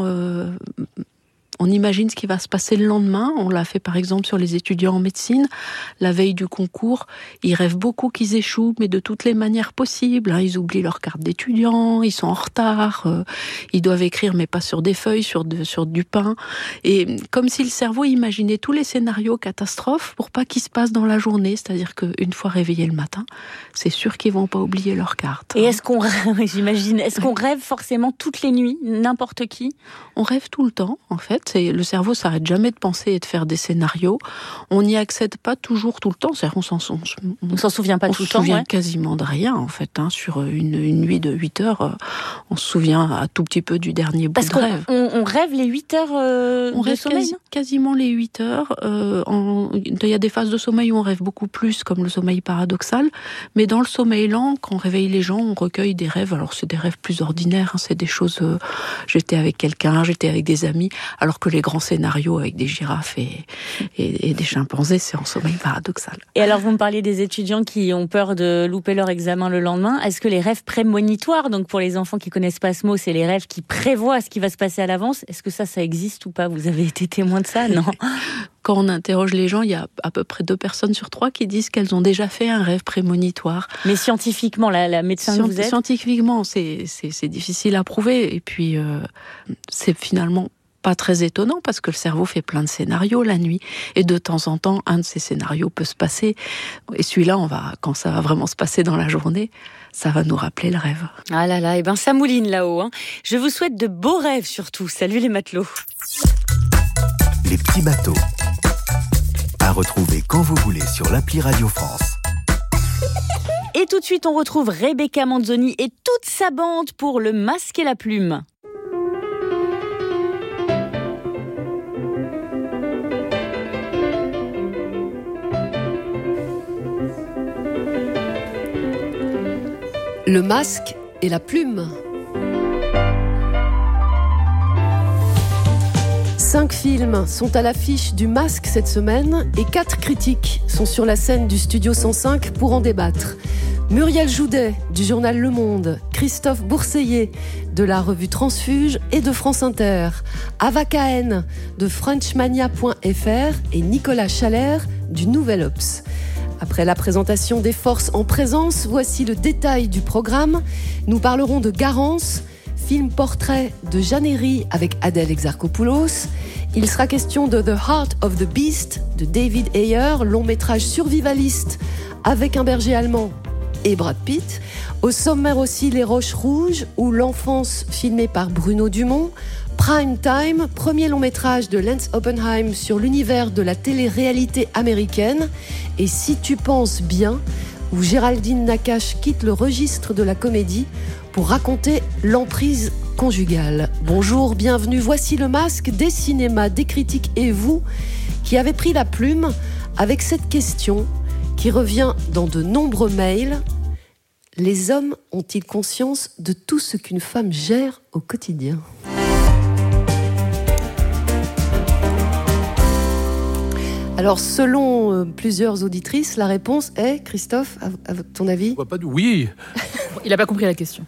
Speaker 6: On imagine ce qui va se passer le lendemain. On l'a fait par exemple sur les étudiants en médecine. La veille du concours, ils rêvent beaucoup qu'ils échouent, mais de toutes les manières possibles. Ils oublient leur carte d'étudiant, ils sont en retard, ils doivent écrire mais pas sur des feuilles, sur du pain. Et comme si le cerveau imaginait tous les scénarios catastrophes pour pas qu'ils se passent dans la journée. C'est-à-dire qu'une fois réveillés le matin, c'est sûr qu'ils vont pas oublier leur carte.
Speaker 22: Et est-ce qu'on rêve forcément toutes les nuits, n'importe qui ?
Speaker 6: On rêve tout le temps, en fait. Le cerveau s'arrête jamais de penser et de faire des scénarios. On n'y accède pas toujours tout le temps. C'est-à-dire on s'en
Speaker 22: souvient pas tout le temps.
Speaker 6: On se souvient quasiment de rien, en fait. Sur une nuit de 8 heures, on se souvient un tout petit peu du dernier bout de rêve.
Speaker 22: On rêve les 8 heures
Speaker 6: on
Speaker 22: de
Speaker 6: rêve
Speaker 22: sommeil
Speaker 6: quasiment les 8 heures. Il y a des phases de sommeil où on rêve beaucoup plus, comme le sommeil paradoxal. Mais dans le sommeil lent, quand on réveille les gens, on recueille des rêves. Alors c'est des rêves plus ordinaires. C'est des choses... j'étais avec quelqu'un, j'étais avec des amis. Alors que les grands scénarios avec des girafes et des chimpanzés, c'est en sommeil paradoxal.
Speaker 22: Et alors, vous me parliez des étudiants qui ont peur de louper leur examen le lendemain. Est-ce que les rêves prémonitoires, donc pour les enfants qui connaissent pas ce mot, c'est les rêves qui prévoient ce qui va se passer à l'avance, est-ce que ça existe ou pas ? Vous avez été témoin de ça, non ?
Speaker 6: Quand on interroge les gens, il y a à peu près 2 personnes sur 3 qui disent qu'elles ont déjà fait un rêve prémonitoire.
Speaker 22: Mais scientifiquement, la médecin que vous êtes ?
Speaker 6: Scientifiquement, c'est difficile à prouver. Et puis, c'est finalement pas très étonnant parce que le cerveau fait plein de scénarios la nuit et de temps en temps un de ces scénarios peut se passer et celui-là quand ça va vraiment se passer dans la journée, ça va nous rappeler le rêve.
Speaker 22: Ah là là, ça mouline là-haut. Je vous souhaite de beaux rêves surtout. Salut les matelots.
Speaker 11: Les petits bateaux. À retrouver quand vous voulez sur l'appli Radio France.
Speaker 22: Et tout de suite, on retrouve Rebecca Manzoni et toute sa bande pour Le Masque et la Plume.
Speaker 21: Le masque et la plume. 5 films sont à l'affiche du Masque cette semaine et 4 critiques sont sur la scène du Studio 105 pour en débattre. Muriel Joudet du journal Le Monde, Christophe Bourseiller de la revue Transfuge et de France Inter, Ava Cahen de Frenchmania.fr et Nicolas Chalère du Nouvel Obs. Après la présentation des forces en présence, voici le détail du programme. Nous parlerons de Garance, film portrait de Jeanne Herry avec Adèle Exarchopoulos. Il sera question de The Heart of the Beast de David Ayer, long métrage survivaliste avec un berger allemand et Brad Pitt. Au sommaire aussi Les Roches Rouges ou L'Enfance filmée par Bruno Dumont. Prime Time, premier long métrage de Lance Oppenheim sur l'univers de la télé-réalité américaine. Et Si tu penses bien, où Géraldine Nakache quitte le registre de la comédie pour raconter l'emprise conjugale. Bonjour, bienvenue, voici le masque des cinémas, des critiques et vous qui avez pris la plume avec cette question qui revient dans de nombreux mails. Les hommes ont-ils conscience de tout ce qu'une femme gère au quotidien ? Alors, selon plusieurs auditrices, la réponse est, Christophe, à ton avis ?
Speaker 19: Oui.
Speaker 22: Il n'a pas compris la question.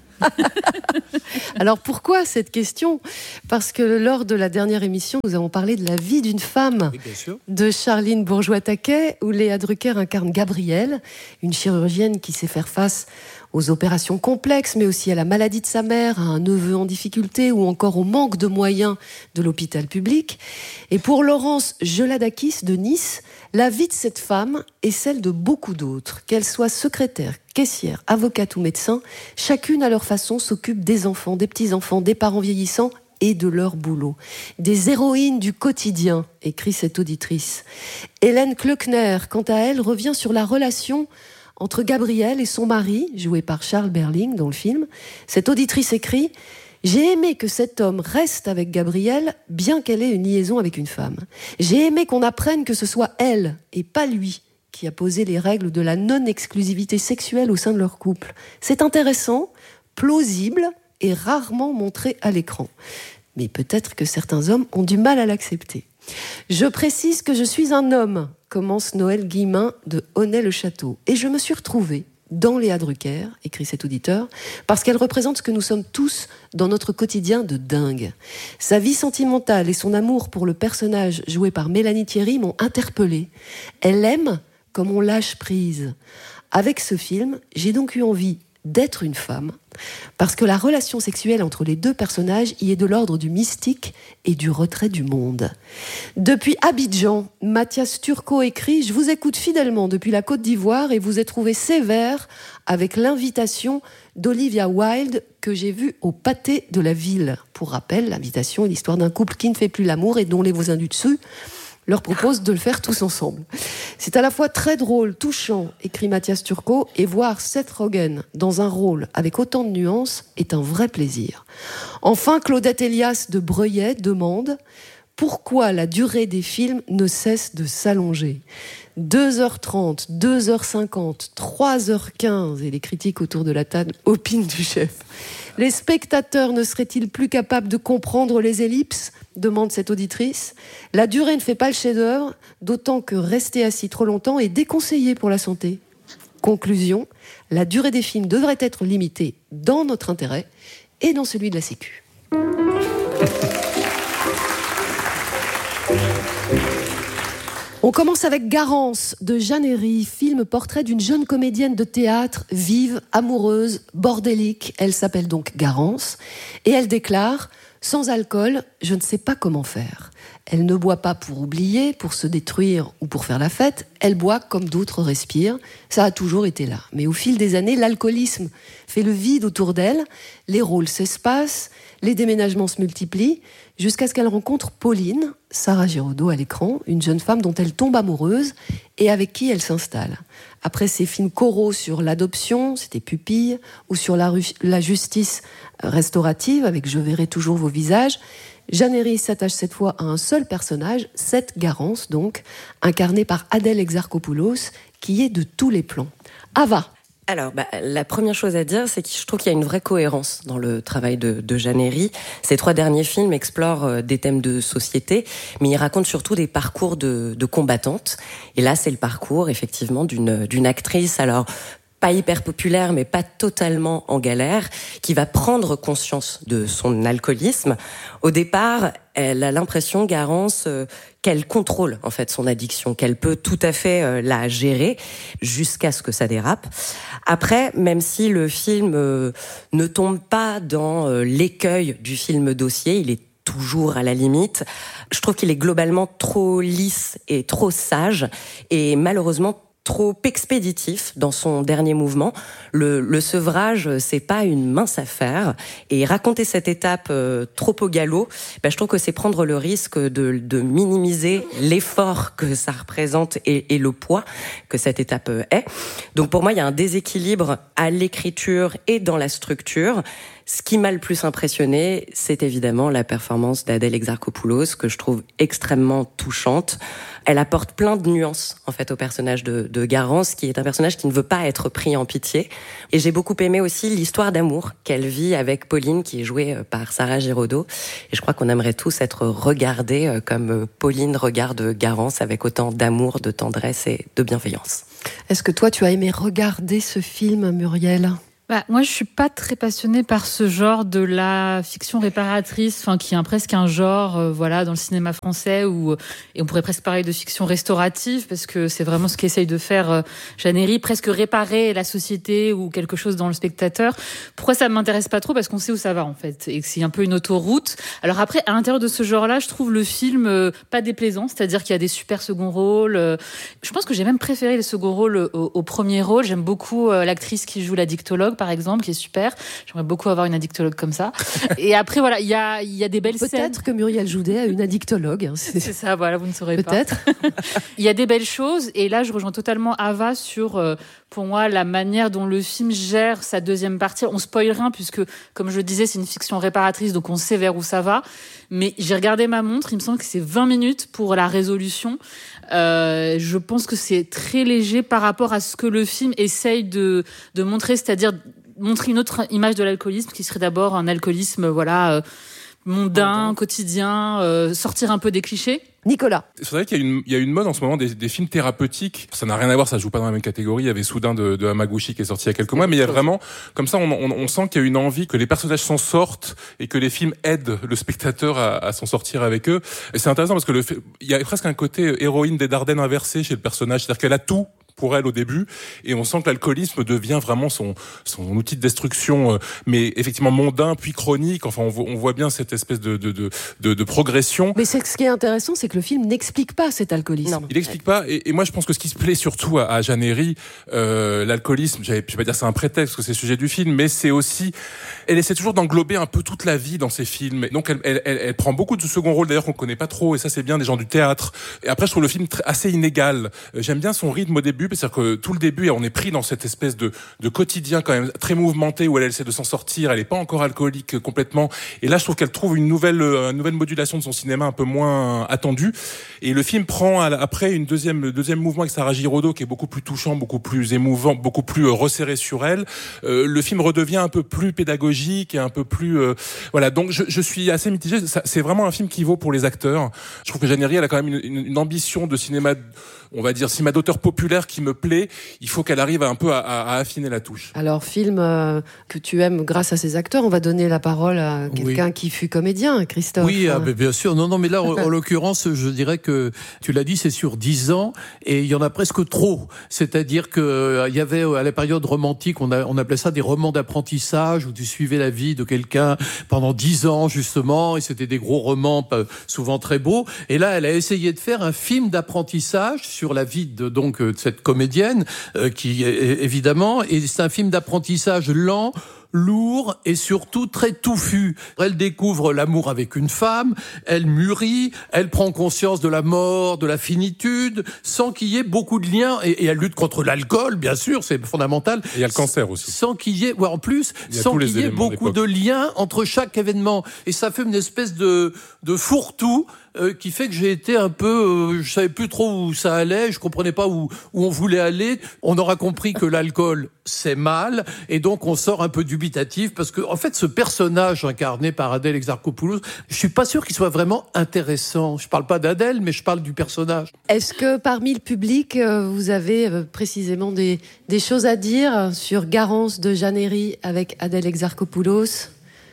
Speaker 21: Alors, pourquoi cette question ? Parce que lors de la dernière émission, nous avons parlé de la vie d'une femme, de Charline Bourgeois-Taquet, où Léa Drucker incarne Gabrielle, une chirurgienne qui sait faire face aux opérations complexes, mais aussi à la maladie de sa mère, à un neveu en difficulté ou encore au manque de moyens de l'hôpital public. Et pour Laurence Geladakis de Nice, la vie de cette femme est celle de beaucoup d'autres. Qu'elle soit secrétaire, caissière, avocate ou médecin, chacune à leur façon s'occupe des enfants, des petits-enfants, des parents vieillissants et de leur boulot. Des héroïnes du quotidien, écrit cette auditrice. Hélène Klöckner, quant à elle, revient sur la relation entre Gabrielle et son mari, joué par Charles Berling dans le film. Cette auditrice écrit « J'ai aimé que cet homme reste avec Gabrielle, bien qu'elle ait une liaison avec une femme. J'ai aimé qu'on apprenne que ce soit elle, et pas lui, qui a posé les règles de la non-exclusivité sexuelle au sein de leur couple. C'est intéressant, plausible et rarement montré à l'écran. Mais peut-être que certains hommes ont du mal à l'accepter. Je précise que je suis un homme, commence Noël Guillemin de Honnay-le-Château. Et je me suis retrouvée dans Léa Drucker, écrit cet auditeur, parce qu'elle représente ce que nous sommes tous dans notre quotidien de dingue. Sa vie sentimentale et son amour pour le personnage joué par Mélanie Thierry m'ont interpellée. Elle aime comme on lâche prise. Avec ce film, j'ai donc eu envie d'être une femme, parce que la relation sexuelle entre les deux personnages y est de l'ordre du mystique et du retrait du monde. Depuis Abidjan, Mathias Turcot écrit « Je vous écoute fidèlement depuis la Côte d'Ivoire et vous ai trouvé sévère avec l'invitation d'Olivia Wilde que j'ai vue au pâté de la ville. » Pour rappel, l'invitation est l'histoire d'un couple qui ne fait plus l'amour et dont les voisins du dessus leur propose de le faire tous ensemble. C'est à la fois très drôle, touchant, écrit Mathias Turcot, et voir Seth Rogen dans un rôle avec autant de nuances est un vrai plaisir. Enfin, Claudette Elias de Breuillet demande « Pourquoi la durée des films ne cesse de s'allonger ? 2h30, 2h50, 3h15, et les critiques autour de la table opinent du chef. Les spectateurs ne seraient-ils plus capables de comprendre les ellipses ? Demande cette auditrice. La durée ne fait pas le chef-d'œuvre, d'autant que rester assis trop longtemps est déconseillé pour la santé. Conclusion, la durée des films devrait être limitée dans notre intérêt et dans celui de la Sécu. On commence avec Garance de Jeanne Herry, film portrait d'une jeune comédienne de théâtre, vive, amoureuse, bordélique. Elle s'appelle donc Garance et elle déclare « Sans alcool, je ne sais pas comment faire. Elle ne boit pas pour oublier, pour se détruire ou pour faire la fête. Elle boit comme d'autres respirent. Ça a toujours été là. Mais au fil des années, l'alcoolisme fait le vide autour d'elle. Les rôles s'espacent, les déménagements se multiplient, jusqu'à ce qu'elle rencontre Pauline, Sarah Giraudot à l'écran, une jeune femme dont elle tombe amoureuse et avec qui elle s'installe. Après ses films choraux sur l'adoption, c'était Pupille, ou sur la justice restaurative, avec Je verrai toujours vos visages, Jeanne Herry s'attache cette fois à un seul personnage, cette Garance donc, incarnée par Adèle Exarchopoulos, qui est de tous les plans. Ava.
Speaker 3: Alors, la première chose à dire, c'est que je trouve qu'il y a une vraie cohérence dans le travail de Jeanne Herry. Ces 3 derniers films explorent des thèmes de société, mais ils racontent surtout des parcours de combattantes. Et là, c'est le parcours, effectivement, d'une actrice, alors pas hyper populaire, mais pas totalement en galère, qui va prendre conscience de son alcoolisme. Au départ, elle a l'impression, Garance, qu'elle contrôle en fait son addiction, qu'elle peut tout à fait la gérer jusqu'à ce que ça dérape. Après, même si le film ne tombe pas dans l'écueil du film dossier, il est toujours à la limite, je trouve qu'il est globalement trop lisse et trop sage, et malheureusement trop expéditif dans son dernier mouvement. Le sevrage, c'est pas une mince affaire. Et raconter cette étape trop au galop, je trouve que c'est prendre le risque de minimiser l'effort que ça représente et le poids que cette étape est. Donc pour moi, il y a un déséquilibre à l'écriture et dans la structure. Ce qui m'a le plus impressionné, c'est évidemment la performance d'Adèle Exarchopoulos, que je trouve extrêmement touchante. Elle apporte plein de nuances, en fait, au personnage de Garance, qui est un personnage qui ne veut pas être pris en pitié. Et j'ai beaucoup aimé aussi l'histoire d'amour qu'elle vit avec Pauline, qui est jouée par Sarah Giraudot. Et je crois qu'on aimerait tous être regardés comme Pauline regarde Garance, avec autant d'amour, de tendresse et de bienveillance.
Speaker 21: Est-ce que toi, tu as aimé regarder ce film, Muriel ?
Speaker 4: Moi, je suis pas très passionnée par ce genre de la fiction réparatrice, qui est presque un genre, dans le cinéma français et on pourrait presque parler de fiction restaurative parce que c'est vraiment ce qu'essaye de faire Jeanne Herry, presque réparer la société ou quelque chose dans le spectateur. Pourquoi ça m'intéresse pas trop ? Parce qu'on sait où ça va en fait et que c'est un peu une autoroute. Alors après, à l'intérieur de ce genre-là, je trouve le film pas déplaisant, c'est-à-dire qu'il y a des super seconds rôles. Je pense que j'ai même préféré les seconds rôles au premier rôle. J'aime beaucoup l'actrice qui joue la dictologue, par exemple, qui est super. J'aimerais beaucoup avoir une addictologue comme ça. Et après, il y a des belles scènes.
Speaker 21: Peut-être que Muriel Joudet a une addictologue.
Speaker 4: C'est ça, vous ne saurez pas.
Speaker 21: Peut-être.
Speaker 4: Il y a des belles choses. Et là, je rejoins totalement Ava sur, pour moi, la manière dont le film gère sa deuxième partie. On spoil rien, puisque, comme je le disais, c'est une fiction réparatrice, donc on sait vers où ça va. Mais j'ai regardé ma montre, il me semble que c'est 20 minutes pour la résolution. Je pense que c'est très léger par rapport à ce que le film essaye de montrer, c'est-à-dire montrer une autre image de l'alcoolisme qui serait d'abord un alcoolisme mondain, quotidien, sortir un peu des clichés.
Speaker 21: Nicolas.
Speaker 19: C'est vrai qu'il y a une mode en ce moment des films thérapeutiques. Ça n'a rien à voir, ça joue pas dans la même catégorie. Il y avait Soudain de Hamaguchi qui est sorti il y a quelques mois, mais il y a vraiment, comme ça, on sent qu'il y a une envie que les personnages s'en sortent et que les films aident le spectateur à s'en sortir avec eux. Et c'est intéressant parce que il y a presque un côté héroïne des Dardennes inversé chez le personnage, c'est-à-dire qu'elle a tout pour elle au début, et on sent que l'alcoolisme devient vraiment son outil de destruction, mais effectivement mondain puis chronique. Enfin, on voit bien cette espèce de progression.
Speaker 21: Mais ce qui est intéressant, c'est que le film n'explique pas cet alcoolisme.
Speaker 19: Non. Il n'explique pas, et moi je pense que ce qui se plaît surtout à Jeanne Herry, l'alcoolisme, je vais pas dire c'est un prétexte parce que c'est le sujet du film, mais c'est aussi, elle essaie toujours d'englober un peu toute la vie dans ses films. Donc elle prend beaucoup de second rôle d'ailleurs qu'on connaît pas trop, et ça c'est bien, des gens du théâtre. Et après je trouve le film assez inégal. J'aime bien son rythme au début, c'est-à-dire que tout le début, on est pris dans cette espèce de quotidien quand même très mouvementé où elle essaie de s'en sortir, elle est pas encore alcoolique complètement. Et là, je trouve qu'elle trouve une nouvelle modulation de son cinéma un peu moins attendue. Et le film prend après une deuxième mouvement avec Sarah Giraudot qui est beaucoup plus touchant, beaucoup plus émouvant, beaucoup plus resserré sur elle. Le film redevient un peu plus pédagogique et un peu plus voilà. Donc je suis assez mitigé. C'est vraiment un film qui vaut pour les acteurs. Je trouve que Jeanne Herry, elle a quand même une ambition de cinéma, on va dire cinéma d'auteur populaire qui me plaît. Il faut qu'elle arrive un peu à affiner la touche.
Speaker 21: Alors, film que tu aimes grâce à ces acteurs, on va donner la parole à quelqu'un qui fut comédien, Christophe.
Speaker 5: Oui, bien sûr. Non, mais là, en l'occurrence, je dirais que, tu l'as dit, c'est sur 10 ans, et il y en a presque trop. C'est-à-dire que il y avait, à la période romantique, on appelait ça des romans d'apprentissage, où tu suivais la vie de quelqu'un pendant 10 ans, justement, et c'était des gros romans, souvent très beaux. Et là, elle a essayé de faire un film d'apprentissage sur la vie de cette comédienne, qui évidemment, et c'est un film d'apprentissage lent, lourd et surtout très touffu. Elle découvre l'amour avec une femme, elle mûrit, elle prend conscience de la mort, de la finitude, sans qu'il y ait beaucoup de liens, et elle lutte contre l'alcool, bien sûr, c'est fondamental.
Speaker 19: Et il y a le cancer aussi.
Speaker 5: Sans qu'il y ait, en plus, sans qu'il y ait beaucoup de liens entre chaque événement. Et ça fait une espèce de fourre-tout, qui fait que j'ai été un peu, je savais plus trop où ça allait, je comprenais pas où on voulait aller. On aura compris que l'alcool, c'est mal, et donc on sort un peu dubitatif, parce que, en fait, ce personnage incarné par Adèle Exarchopoulos, je suis pas sûr qu'il soit vraiment intéressant. Je parle pas d'Adèle, mais je parle du personnage.
Speaker 21: Est-ce que parmi le public, vous avez précisément des choses à dire sur Garance de Jeanne Herry avec Adèle Exarchopoulos ?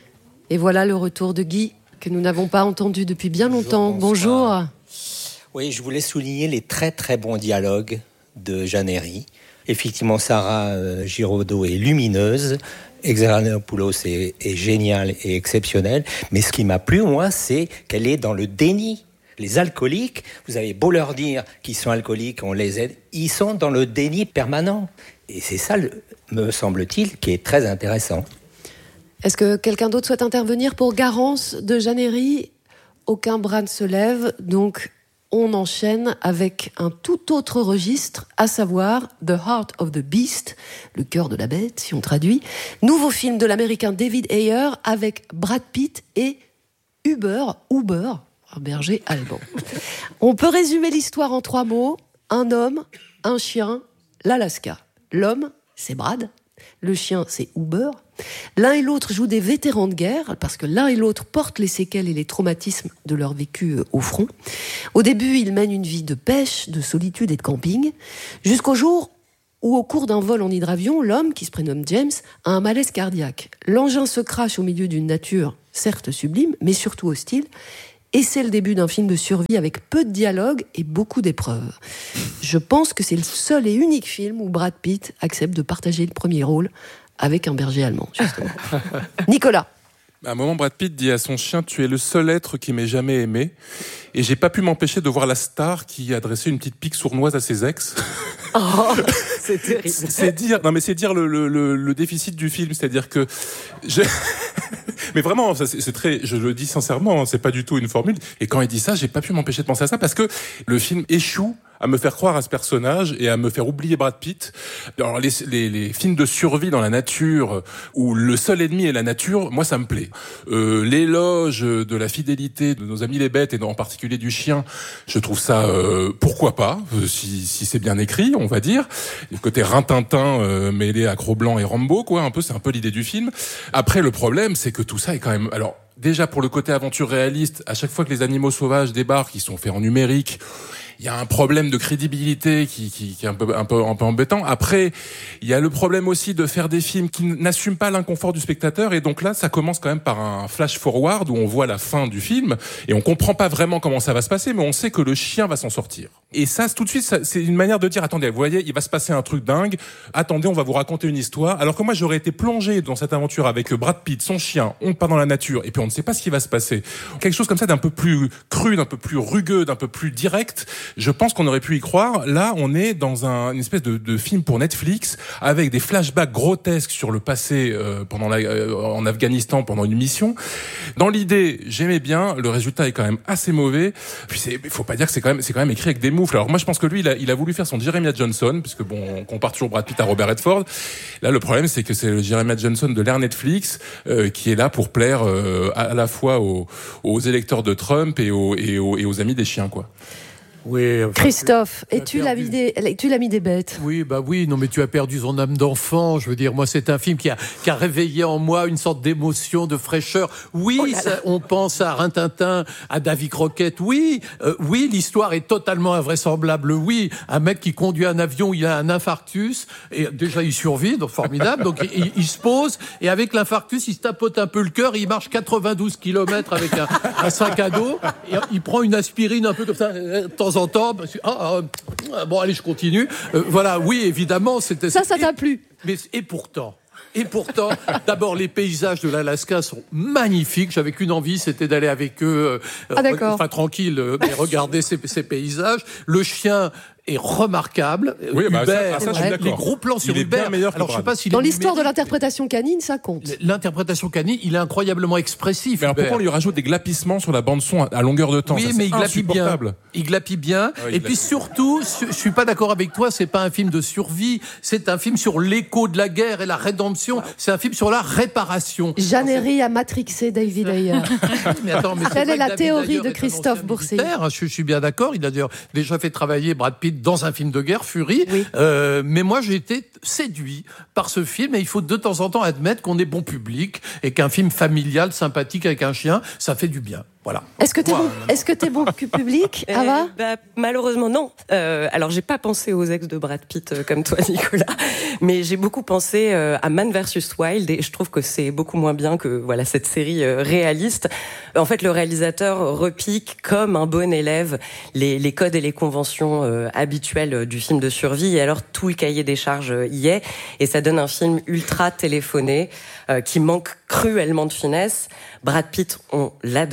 Speaker 21: Et voilà le retour de Guy, que nous n'avons pas entendu depuis bien longtemps. Bonjour.
Speaker 9: Oui, je voulais souligner les très très bons dialogues de Jeanne Herry. Effectivement, Sarah Giraudot est lumineuse, Exarchopoulos est géniale et exceptionnelle. Mais ce qui m'a plu, moi, c'est qu'elle est dans le déni. Les alcooliques, vous avez beau leur dire qu'ils sont alcooliques, on les aide, ils sont dans le déni permanent. Et c'est ça, me semble-t-il, qui est très intéressant.
Speaker 21: Est-ce que quelqu'un d'autre souhaite intervenir pour Garance de Jeanne Herry ? Aucun bras ne se lève, donc on enchaîne avec un tout autre registre, à savoir The Heart of the Beast, le cœur de la bête, si on traduit. Nouveau film de l'américain David Ayer avec Brad Pitt et Uber, un berger allemand. On peut résumer l'histoire en 3 mots. Un homme, un chien, l'Alaska. L'homme, c'est Brad. Le chien, c'est Uber. L'un et l'autre jouent des vétérans de guerre, parce que l'un et l'autre portent les séquelles et les traumatismes de leur vécu au front. Au début, ils mènent une vie de pêche, de solitude et de camping, jusqu'au jour où, au cours d'un vol en hydravion, l'homme, qui se prénomme James, a un malaise cardiaque. L'engin se crache au milieu d'une nature, certes sublime, mais surtout hostile. Et c'est le début d'un film de survie avec peu de dialogue et beaucoup d'épreuves. Je pense que c'est le seul et unique film où Brad Pitt accepte de partager le premier rôle avec un berger allemand, justement. Nicolas.
Speaker 19: À un moment, Brad Pitt dit à son chien « Tu es le seul être qui m'ait jamais aimé ». Et j'ai pas pu m'empêcher de voir la star qui adressait une petite pique sournoise à ses ex.
Speaker 21: Oh, c'est terrible.
Speaker 19: C'est dire le déficit du film, c'est-à-dire que mais vraiment, c'est très, je le dis sincèrement, c'est pas du tout une formule. Et quand il dit ça, j'ai pas pu m'empêcher de penser à ça parce que le film échoue à me faire croire à ce personnage et à me faire oublier Brad Pitt. Alors les films de survie dans la nature où le seul ennemi est la nature, moi ça me plaît. L'éloge de la fidélité de nos amis les bêtes et en particulier du chien, je trouve ça pourquoi pas si c'est bien écrit, on va dire. Le côté rintintin mêlé à Cro-Blanc et Rambo, quoi, un peu, c'est un peu l'idée du film. Après le problème, c'est que tout ça est quand même déjà pour le côté aventure réaliste, à chaque fois que les animaux sauvages débarquent, ils sont faits en numérique. Il y a un problème de crédibilité qui est un peu embêtant. Après, il y a le problème aussi de faire des films qui n'assument pas l'inconfort du spectateur. Et donc là, ça commence quand même par un flash forward où on voit la fin du film et on comprend pas vraiment comment ça va se passer, mais on sait que le chien va s'en sortir. Et ça, tout de suite, c'est une manière de dire, attendez, vous voyez, il va se passer un truc dingue. Attendez, on va vous raconter une histoire. Alors que moi, j'aurais été plongé dans cette aventure avec Brad Pitt, son chien, on part dans la nature et puis on ne sait pas ce qui va se passer. Quelque chose comme ça d'un peu plus cru, d'un peu plus rugueux, d'un peu plus direct. Je pense qu'on aurait pu y croire. Là, on est dans une espèce de film pour Netflix avec des flashbacks grotesques sur le passé en Afghanistan pendant une mission. Dans l'idée, j'aimais bien. Le résultat est quand même assez mauvais. Puis il faut pas dire que c'est quand même écrit avec des moufles. Alors moi, je pense que lui, il a voulu faire son Jeremiah Johnson, puisque bon, on compare toujours Brad Pitt à Robert Redford. Là, le problème, c'est que c'est le Jeremiah Johnson de l'ère Netflix qui est là pour plaire à la fois aux électeurs de Trump et aux amis des chiens, quoi.
Speaker 21: Oui, enfin, Christophe, tu l'as mis des bêtes.
Speaker 5: Oui, non, mais tu as perdu son âme d'enfant. Je veux dire, moi, c'est un film qui a réveillé en moi une sorte d'émotion, de fraîcheur. Oui, on pense à Rintintin, à Davy Crockett. Oui, l'histoire est totalement invraisemblable. Oui, un mec qui conduit un avion, il a un infarctus et déjà il survit, donc formidable. Donc il se pose et avec l'infarctus, il se tapote un peu le cœur. Il marche 92 km avec un sac à dos. Et il prend une aspirine un peu comme ça. De temps en temps, bon allez, je continue. Voilà, oui, évidemment, c'était
Speaker 21: ça t'a plu.
Speaker 5: Mais et pourtant, d'abord les paysages de l'Alaska sont magnifiques. J'avais qu'une envie, c'était d'aller avec eux, tranquille, mais regarder ces paysages. Le chien est remarquable.
Speaker 19: Oui,
Speaker 5: Hubert,
Speaker 19: ça, je suis d'accord.
Speaker 5: Les gros plans sur
Speaker 19: il
Speaker 5: Hubert.
Speaker 19: Est bien meilleur que
Speaker 5: alors, je sais pas s'il
Speaker 21: dans
Speaker 5: est
Speaker 21: l'histoire
Speaker 5: numérique,
Speaker 21: de l'interprétation canine, ça compte.
Speaker 5: L'interprétation canine, il est incroyablement expressif.
Speaker 19: Mais alors pourquoi on lui rajoute des glapissements sur la bande son à longueur de temps?
Speaker 5: Oui,
Speaker 19: ça,
Speaker 5: mais il glapit bien.
Speaker 19: Ouais,
Speaker 5: et puis surtout, je suis pas d'accord avec toi, c'est pas un film de survie, c'est un film sur l'écho de la guerre et la rédemption. C'est un film sur la réparation.
Speaker 21: Jeanne Herry a matrixé David Ayer. Quelle est la théorie de Christophe Boursier?
Speaker 5: Je suis bien d'accord. Il a d'ailleurs déjà fait travailler Brad Pitt dans un film de guerre, Fury. Oui. Mais moi, j'ai été séduit par ce film et il faut de temps en temps admettre qu'on est bon public et qu'un film familial, sympathique avec un chien, ça fait du bien. Voilà.
Speaker 21: Est-ce que t'es bon public, Ava?
Speaker 3: Malheureusement, non. Alors, j'ai pas pensé aux ex de Brad Pitt comme toi, Nicolas, mais j'ai beaucoup pensé à Man vs Wild et je trouve que c'est beaucoup moins bien que cette série réaliste. En fait, le réalisateur repique comme un bon élève les codes et les conventions habituelles du film de survie et alors tout le cahier des charges y est et ça donne un film ultra téléphoné qui manque cruellement de finesse. Brad Pitt, on l'adore.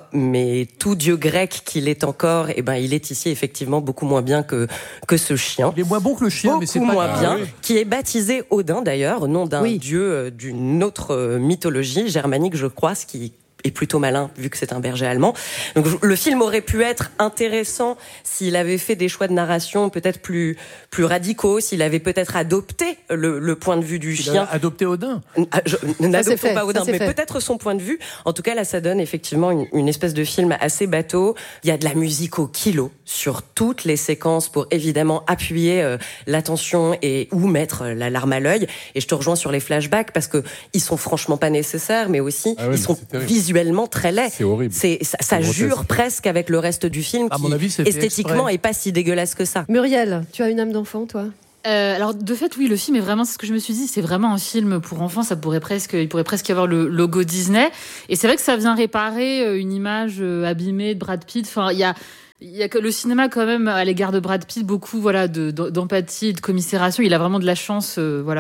Speaker 3: soit, mais tout dieu grec qu'il est encore, il est ici effectivement beaucoup moins bien que ce chien.
Speaker 5: Il est moins bon que le chien, mais c'est pas
Speaker 3: moins
Speaker 5: grave.
Speaker 3: bien, qui est baptisé Odin d'ailleurs, nom d'un dieu d'une autre mythologie germanique, je crois, ce qui est plutôt malin vu que c'est un berger allemand. Donc le film aurait pu être intéressant s'il avait fait des choix de narration peut-être plus radicaux, s'il avait peut-être adopté le point de vue du chien.
Speaker 5: Adopté Odin.
Speaker 3: N'adoptons pas Odin, mais peut-être son point de vue. En tout cas, là, ça donne effectivement une espèce de film assez bateau. Il y a de la musique au kilo sur toutes les séquences pour évidemment appuyer l'attention et ou mettre la larme à l'œil. Et je te rejoins sur les flashbacks parce que ils sont franchement pas nécessaires, mais aussi ils sont visuellement très laids.
Speaker 19: C'est horrible.
Speaker 3: Ça jure presque avec le reste du film qui esthétiquement est pas si dégueulasse que ça.
Speaker 21: Muriel, tu as une âme d'enfant, toi ?
Speaker 4: Alors de fait oui, le film est vraiment, c'est ce que je me suis dit, c'est vraiment un film pour enfants. Il pourrait presque y avoir le logo Disney, et c'est vrai que ça vient réparer une image abîmée de Brad Pitt. Enfin, il y a que le cinéma quand même à l'égard de Brad Pitt, beaucoup d'empathie, de commisération. Il a vraiment de la chance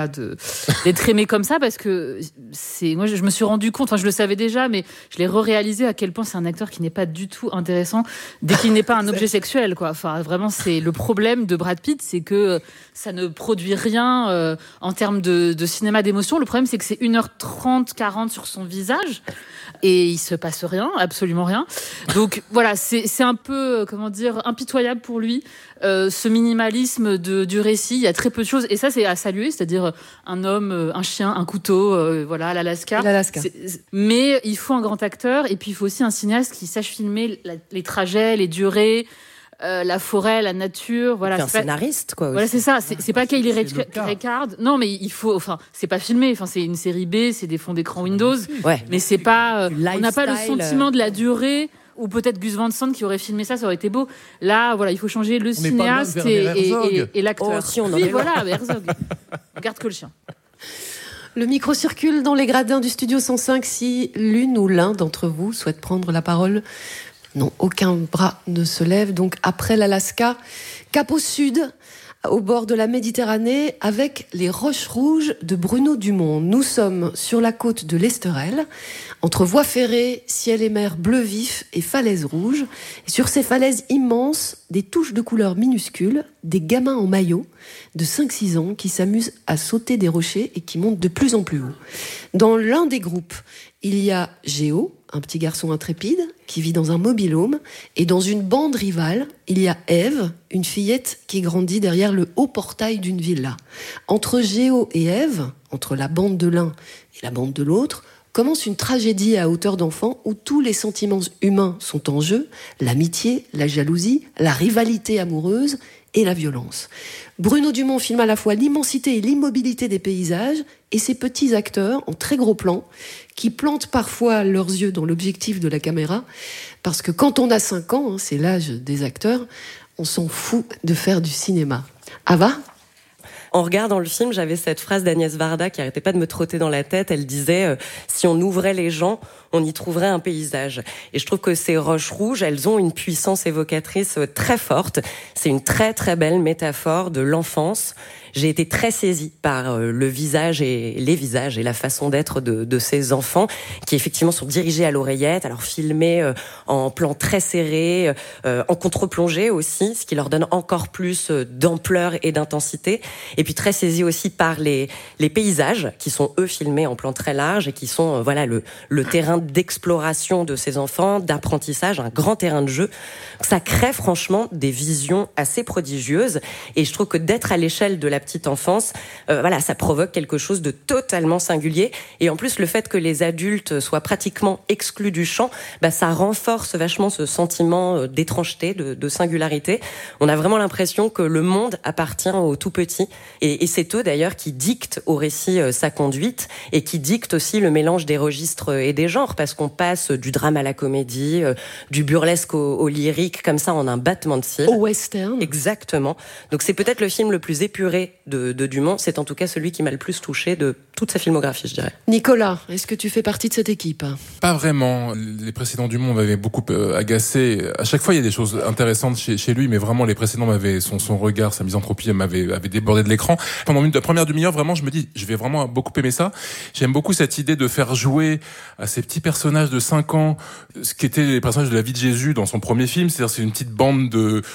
Speaker 4: d'être aimé comme ça, parce que moi je me suis rendu compte, enfin je le savais déjà, mais je l'ai réalisé à quel point c'est un acteur qui n'est pas du tout intéressant dès qu'il n'est pas un objet sexuel, quoi. Enfin vraiment, c'est le problème de Brad Pitt, c'est que ça ne produit rien en termes de cinéma d'émotion. Le problème, c'est que c'est 1h30, 40 sur son visage et il se passe rien, absolument rien. Donc voilà, c'est un peu impitoyable pour lui, ce minimalisme du récit. Il y a très peu de choses, et ça c'est à saluer, c'est-à-dire un homme, un chien, un couteau, à l'Alaska. Mais il faut un grand acteur, et puis il faut aussi un cinéaste qui sache filmer les trajets, les durées, la forêt, la nature, voilà.
Speaker 3: C'est un scénariste, quoi.
Speaker 4: Voilà, c'est ça. C'est pas Kyle Ricard. Non, mais il faut. Enfin, c'est pas filmé. Enfin, c'est une série B, c'est des fonds d'écran Windows.
Speaker 3: Ouais.
Speaker 4: Mais c'est pas. On n'a pas le sentiment de la durée. Ou peut-être Gus Van Sant qui aurait filmé ça aurait été beau. Là, voilà, il faut changer le cinéaste et l'acteur.
Speaker 3: Oh, si, on en
Speaker 4: oui,
Speaker 3: est
Speaker 4: voilà, Herzog. On garde que le chien.
Speaker 21: Le micro circule dans les gradins du studio 105 si l'une ou l'un d'entre vous souhaite prendre la parole. Non, aucun bras ne se lève. Donc après l'Alaska, cap au sud, au bord de la Méditerranée, avec les Roches Rouges de Bruno Dumont. Nous sommes sur la côte de l'Esterel, entre voies ferrées, ciel et mer bleu vif et falaises rouges. Et sur ces falaises immenses, des touches de couleurs minuscules, des gamins en maillot de 5-6 ans qui s'amusent à sauter des rochers et qui montent de plus en plus haut. Dans l'un des groupes, il y a Géo, un petit garçon intrépide qui vit dans un mobil-home, et dans une bande rivale, il y a Ève, une fillette qui grandit derrière le haut portail d'une villa. Entre Géo et Ève, entre la bande de l'un et la bande de l'autre, commence une tragédie à hauteur d'enfant où tous les sentiments humains sont en jeu, l'amitié, la jalousie, la rivalité amoureuse et la violence. Bruno Dumont filme à la fois l'immensité et l'immobilité des paysages et ces petits acteurs en très gros plan qui plantent parfois leurs yeux dans l'objectif de la caméra, parce que quand on a 5 ans, c'est l'âge des acteurs, on s'en fout de faire du cinéma. Ava ?
Speaker 3: En regardant le film, j'avais cette phrase d'Agnès Varda qui arrêtait pas de me trotter dans la tête. Elle disait si on ouvrait les gens, on y trouverait un paysage. Et je trouve que ces roches rouges, elles ont une puissance évocatrice très forte. C'est une très très belle métaphore de l'enfance. J'ai été très saisie par le visage et les visages et la façon d'être de ces enfants qui effectivement sont dirigés à l'oreillette, alors filmés en plan très serré, en contre-plongée aussi, ce qui leur donne encore plus d'ampleur et d'intensité. Et puis très saisie aussi par les paysages qui sont eux filmés en plan très large et qui sont le terrain d'exploration de ces enfants, d'apprentissage, un grand terrain de jeu. Ça crée franchement des visions assez prodigieuses, et je trouve que d'être à l'échelle de la petite enfance, ça provoque quelque chose de totalement singulier. Et en plus, le fait que les adultes soient pratiquement exclus du champ, ça renforce vachement ce sentiment d'étrangeté, de singularité. On a vraiment l'impression que le monde appartient aux tout petits, et c'est eux d'ailleurs qui dictent au récit sa conduite, et qui dictent aussi le mélange des registres et des genres, parce qu'on passe du drame à la comédie, du burlesque au lyrique, comme ça en un battement de cils.
Speaker 21: Au western.
Speaker 3: Exactement. Donc c'est peut-être le film le plus épuré de Dumont, c'est en tout cas celui qui m'a le plus touché de toute sa filmographie, je dirais.
Speaker 21: Nicolas, est-ce que tu fais partie de cette équipe ?
Speaker 19: Pas vraiment. Les précédents Dumont m'avaient beaucoup agacé. À chaque fois, il y a des choses intéressantes chez lui, mais vraiment, les précédents son regard, sa misanthropie m'avait débordé de l'écran. Pendant la première demi-heure, vraiment, je me dis, je vais vraiment beaucoup aimer ça. J'aime beaucoup cette idée de faire jouer à ces petits personnages de 5 ans, ce qui était les personnages de la vie de Jésus dans son premier film. C'est-à-dire, c'est une petite bande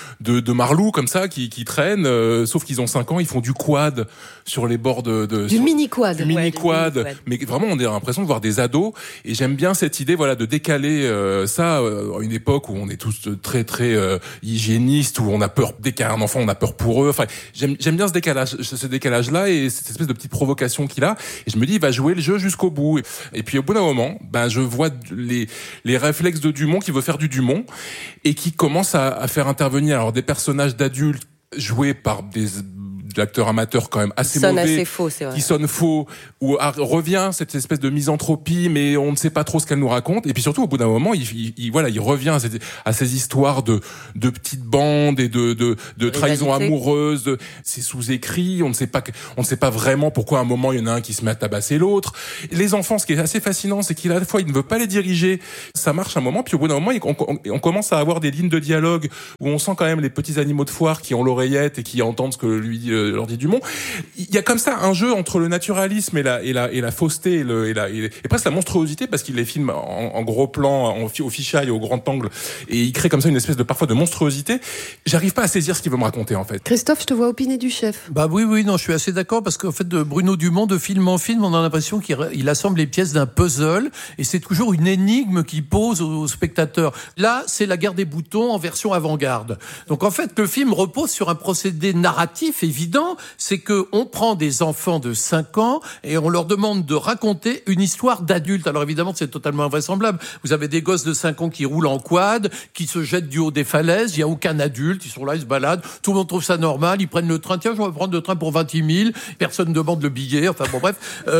Speaker 19: de marlous, comme ça, qui traînent, sauf qu'ils ont 5 ans, ils font du quad sur les bords
Speaker 21: du mini-quad.
Speaker 19: Mais vraiment, on a l'impression de voir des ados. Et j'aime bien cette idée, voilà, de décaler ça à une époque où on est tous très très hygiénistes, où on a peur dès qu'il y a un enfant, on a peur pour eux. Enfin, j'aime bien ce décalage-là et cette espèce de petite provocation qu'il a. Et je me dis, il va jouer le jeu jusqu'au bout. Et puis au bout d'un moment, je vois les réflexes de Dumont qui veut faire du Dumont et qui commence à faire intervenir alors des personnages d'adultes joués par des acteurs amateurs quand même assez mauvais,
Speaker 3: assez faux, c'est vrai.
Speaker 19: Qui sonne faux, où revient cette espèce de misanthropie, mais on ne sait pas trop ce qu'elle nous raconte. Et puis surtout, au bout d'un moment, il revient à ces histoires de petites bandes et de trahison amoureuse. C'est sous-écrit, on ne sait pas vraiment pourquoi à un moment il y en a un qui se met à tabasser l'autre. Les enfants, ce qui est assez fascinant, c'est qu'à la fois il ne veut pas les diriger, ça marche un moment, puis au bout d'un moment, on commence à avoir des lignes de dialogue où on sent quand même les petits animaux de foire qui ont l'oreillette et qui entendent ce que lui dit leur dit Dumont. Il y a comme ça un jeu entre le naturalisme et la fausseté et presque la monstruosité, parce qu'il les filme en gros plan, au fisheye, au grand angle, et il crée comme ça une espèce parfois de monstruosité. J'arrive pas à saisir ce qu'il veut me raconter, en fait.
Speaker 21: Christophe, je te vois opiner du chef.
Speaker 5: Oui, non, je suis assez d'accord, parce qu'en fait, de Bruno Dumont, de film en film, on a l'impression qu'il assemble les pièces d'un puzzle, et c'est toujours une énigme qu'il pose aux spectateurs. Là, c'est La Guerre des boutons en version avant-garde. Donc en fait, le film repose sur un procédé narratif évident, c'est qu'on prend des enfants de 5 ans et on leur demande de raconter une histoire d'adulte. Alors évidemment, c'est totalement invraisemblable. Vous avez des gosses de 5 ans qui roulent en quad, qui se jettent du haut des falaises, il n'y a aucun adulte, ils sont là, ils se baladent, tout le monde trouve ça normal, ils prennent le train, tiens, je vais prendre le train pour 28 000, personne ne demande le billet, enfin bon bref,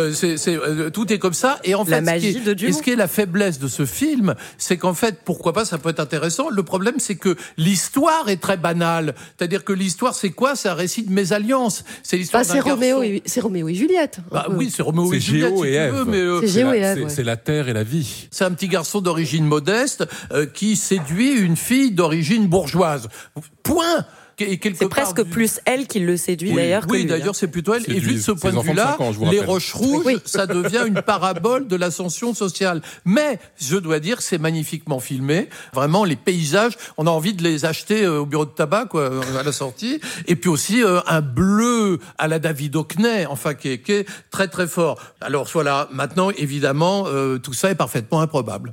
Speaker 5: tout est comme ça. Et en fait, ce qui est la faiblesse de ce film, c'est qu'en fait, pourquoi pas, ça peut être intéressant. Le problème, c'est que l'histoire est très banale. C'est-à-dire que l'histoire, c'est quoi ? C'est un récit de mésalliance. C'est l'histoire d'un garçon.
Speaker 21: C'est Roméo et Juliette.
Speaker 5: Oui, c'est Roméo et Juliette,
Speaker 19: Géo et Ève.
Speaker 21: C'est
Speaker 19: la terre et la vie.
Speaker 5: C'est un petit garçon d'origine modeste qui séduit une fille d'origine bourgeoise. Point.
Speaker 3: C'est presque plus elle qui le séduit d'ailleurs.
Speaker 5: Oui, d'ailleurs, c'est plutôt elle. Et vu de ce point de vue-là, Les Roches Rouges, ça devient une parabole de l'ascension sociale. Mais je dois dire que c'est magnifiquement filmé. Vraiment, les paysages, on a envie de les acheter au bureau de tabac, quoi, à la sortie. Et puis aussi un bleu à la David Hockney, enfin qui est très très fort. Alors voilà. Maintenant, évidemment, tout ça est parfaitement improbable.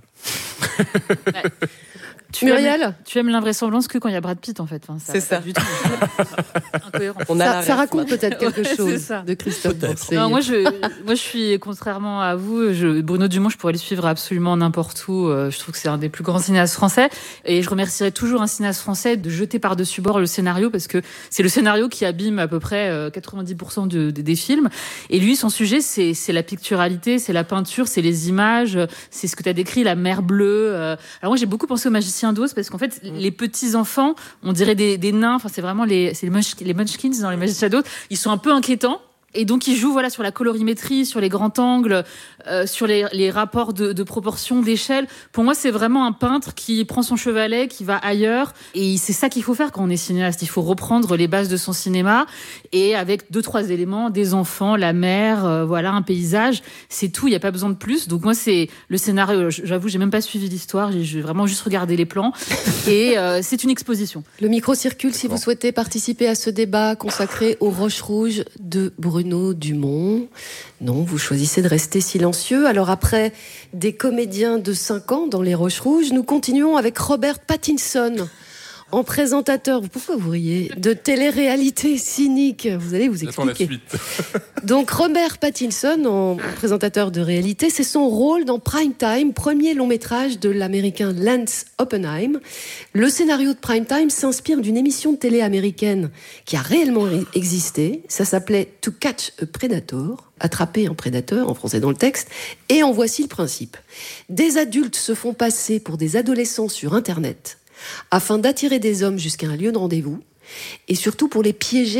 Speaker 21: Muriel,
Speaker 4: tu aimes l'invraisemblance que quand il y a Brad Pitt, en fait. Enfin,
Speaker 3: c'est ça.
Speaker 4: Du tout.
Speaker 21: Ça raconte peut-être quelque chose de Christophe.
Speaker 4: Non, moi, je suis, contrairement à vous, Bruno Dumont, je pourrais le suivre absolument n'importe où. Je trouve que c'est un des plus grands cinéastes français. Et je remercierais toujours un cinéaste français de jeter par-dessus bord le scénario, parce que c'est le scénario qui abîme à peu près 90% des films. Et lui, son sujet, c'est la picturalité, c'est la peinture, c'est les images, c'est ce que tu as décrit, la mer bleue. Alors moi, j'ai beaucoup pensé au Magicien d'Oz, parce qu'en fait, les petits enfants, on dirait des nains. Enfin, c'est vraiment les Munchkins dans les Magiciens d'Oz. Ils sont un peu inquiétants. Et donc, il joue sur la colorimétrie, sur les grands angles, sur les rapports de proportion, d'échelle. Pour moi, c'est vraiment un peintre qui prend son chevalet, qui va ailleurs. Et c'est ça qu'il faut faire quand on est cinéaste. Il faut reprendre les bases de son cinéma et avec 2-3 éléments, des enfants, la mer, un paysage. C'est tout, il n'y a pas besoin de plus. Donc moi, c'est le scénario. J'avoue, j'ai même pas suivi l'histoire. J'ai vraiment juste regardé les plans. Et c'est une exposition.
Speaker 21: Le micro circule si vous souhaitez participer à ce débat consacré aux Roches Rouges de Bruno Dumont. Non, vous choisissez de rester silencieux. Alors après des comédiens de 5 ans dans Les Roches Rouges, nous continuons avec Robert Pattinson, en présentateur, pourquoi vous riez, de télé-réalité cynique. Vous allez vous expliquer. Donc Robert Pattinson, en présentateur de réalité, c'est son rôle dans Prime Time, premier long métrage de l'américain Lance Oppenheim. Le scénario de Prime Time s'inspire d'une émission de télé américaine qui a réellement existé. Ça s'appelait To Catch a Predator, attraper un prédateur, en français dans le texte. Et en voici le principe. Des adultes se font passer pour des adolescents sur Internet afin d'attirer des hommes jusqu'à un lieu de rendez-vous et surtout pour les piéger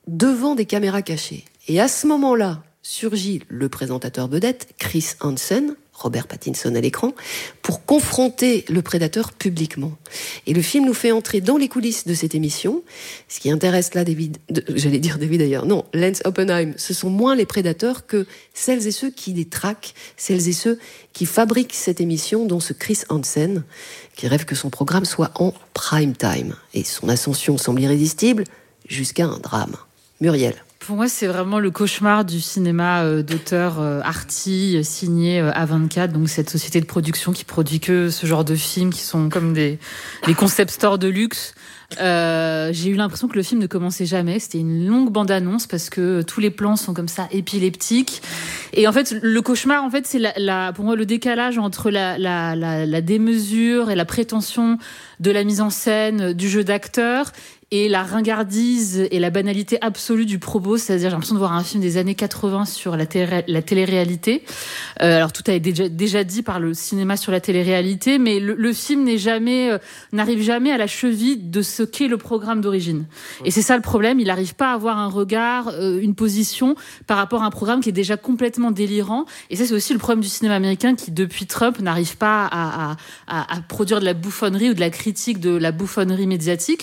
Speaker 21: devant des caméras cachées. Et à ce moment-là, surgit le présentateur vedette, Chris Hansen, Robert Pattinson à l'écran, pour confronter le prédateur publiquement. Et le film nous fait entrer dans les coulisses de cette émission. Ce qui intéresse là David d'ailleurs, non, Lance Oppenheim, ce sont moins les prédateurs que celles et ceux qui les traquent, celles et ceux qui fabriquent cette émission, dont ce Chris Hansen, qui rêve que son programme soit en prime time. Et son ascension semble irrésistible, jusqu'à un drame. Muriel.
Speaker 4: Pour moi, c'est vraiment le cauchemar du cinéma d'auteur arty, signé A24, donc cette société de production qui produit que ce genre de films qui sont comme des concept stores de luxe. J'ai eu l'impression que le film ne commençait jamais. C'était une longue bande-annonce parce que tous les plans sont comme ça épileptiques. Et en fait, le cauchemar, en fait, c'est pour moi le décalage entre la démesure et la prétention de la mise en scène, du jeu d'acteur, et la ringardise et la banalité absolue du propos, c'est-à-dire j'ai l'impression de voir un film des années 80 sur la télé-réalité. Alors tout a été déjà dit par le cinéma sur la télé-réalité, mais le film n'arrive jamais à la cheville de ce qu'est le programme d'origine. Et c'est ça le problème, il n'arrive pas à avoir un regard, une position par rapport à un programme qui est déjà complètement délirant. Et ça, c'est aussi le problème du cinéma américain qui, depuis Trump, n'arrive pas à produire de la bouffonnerie ou de la critique de la bouffonnerie médiatique.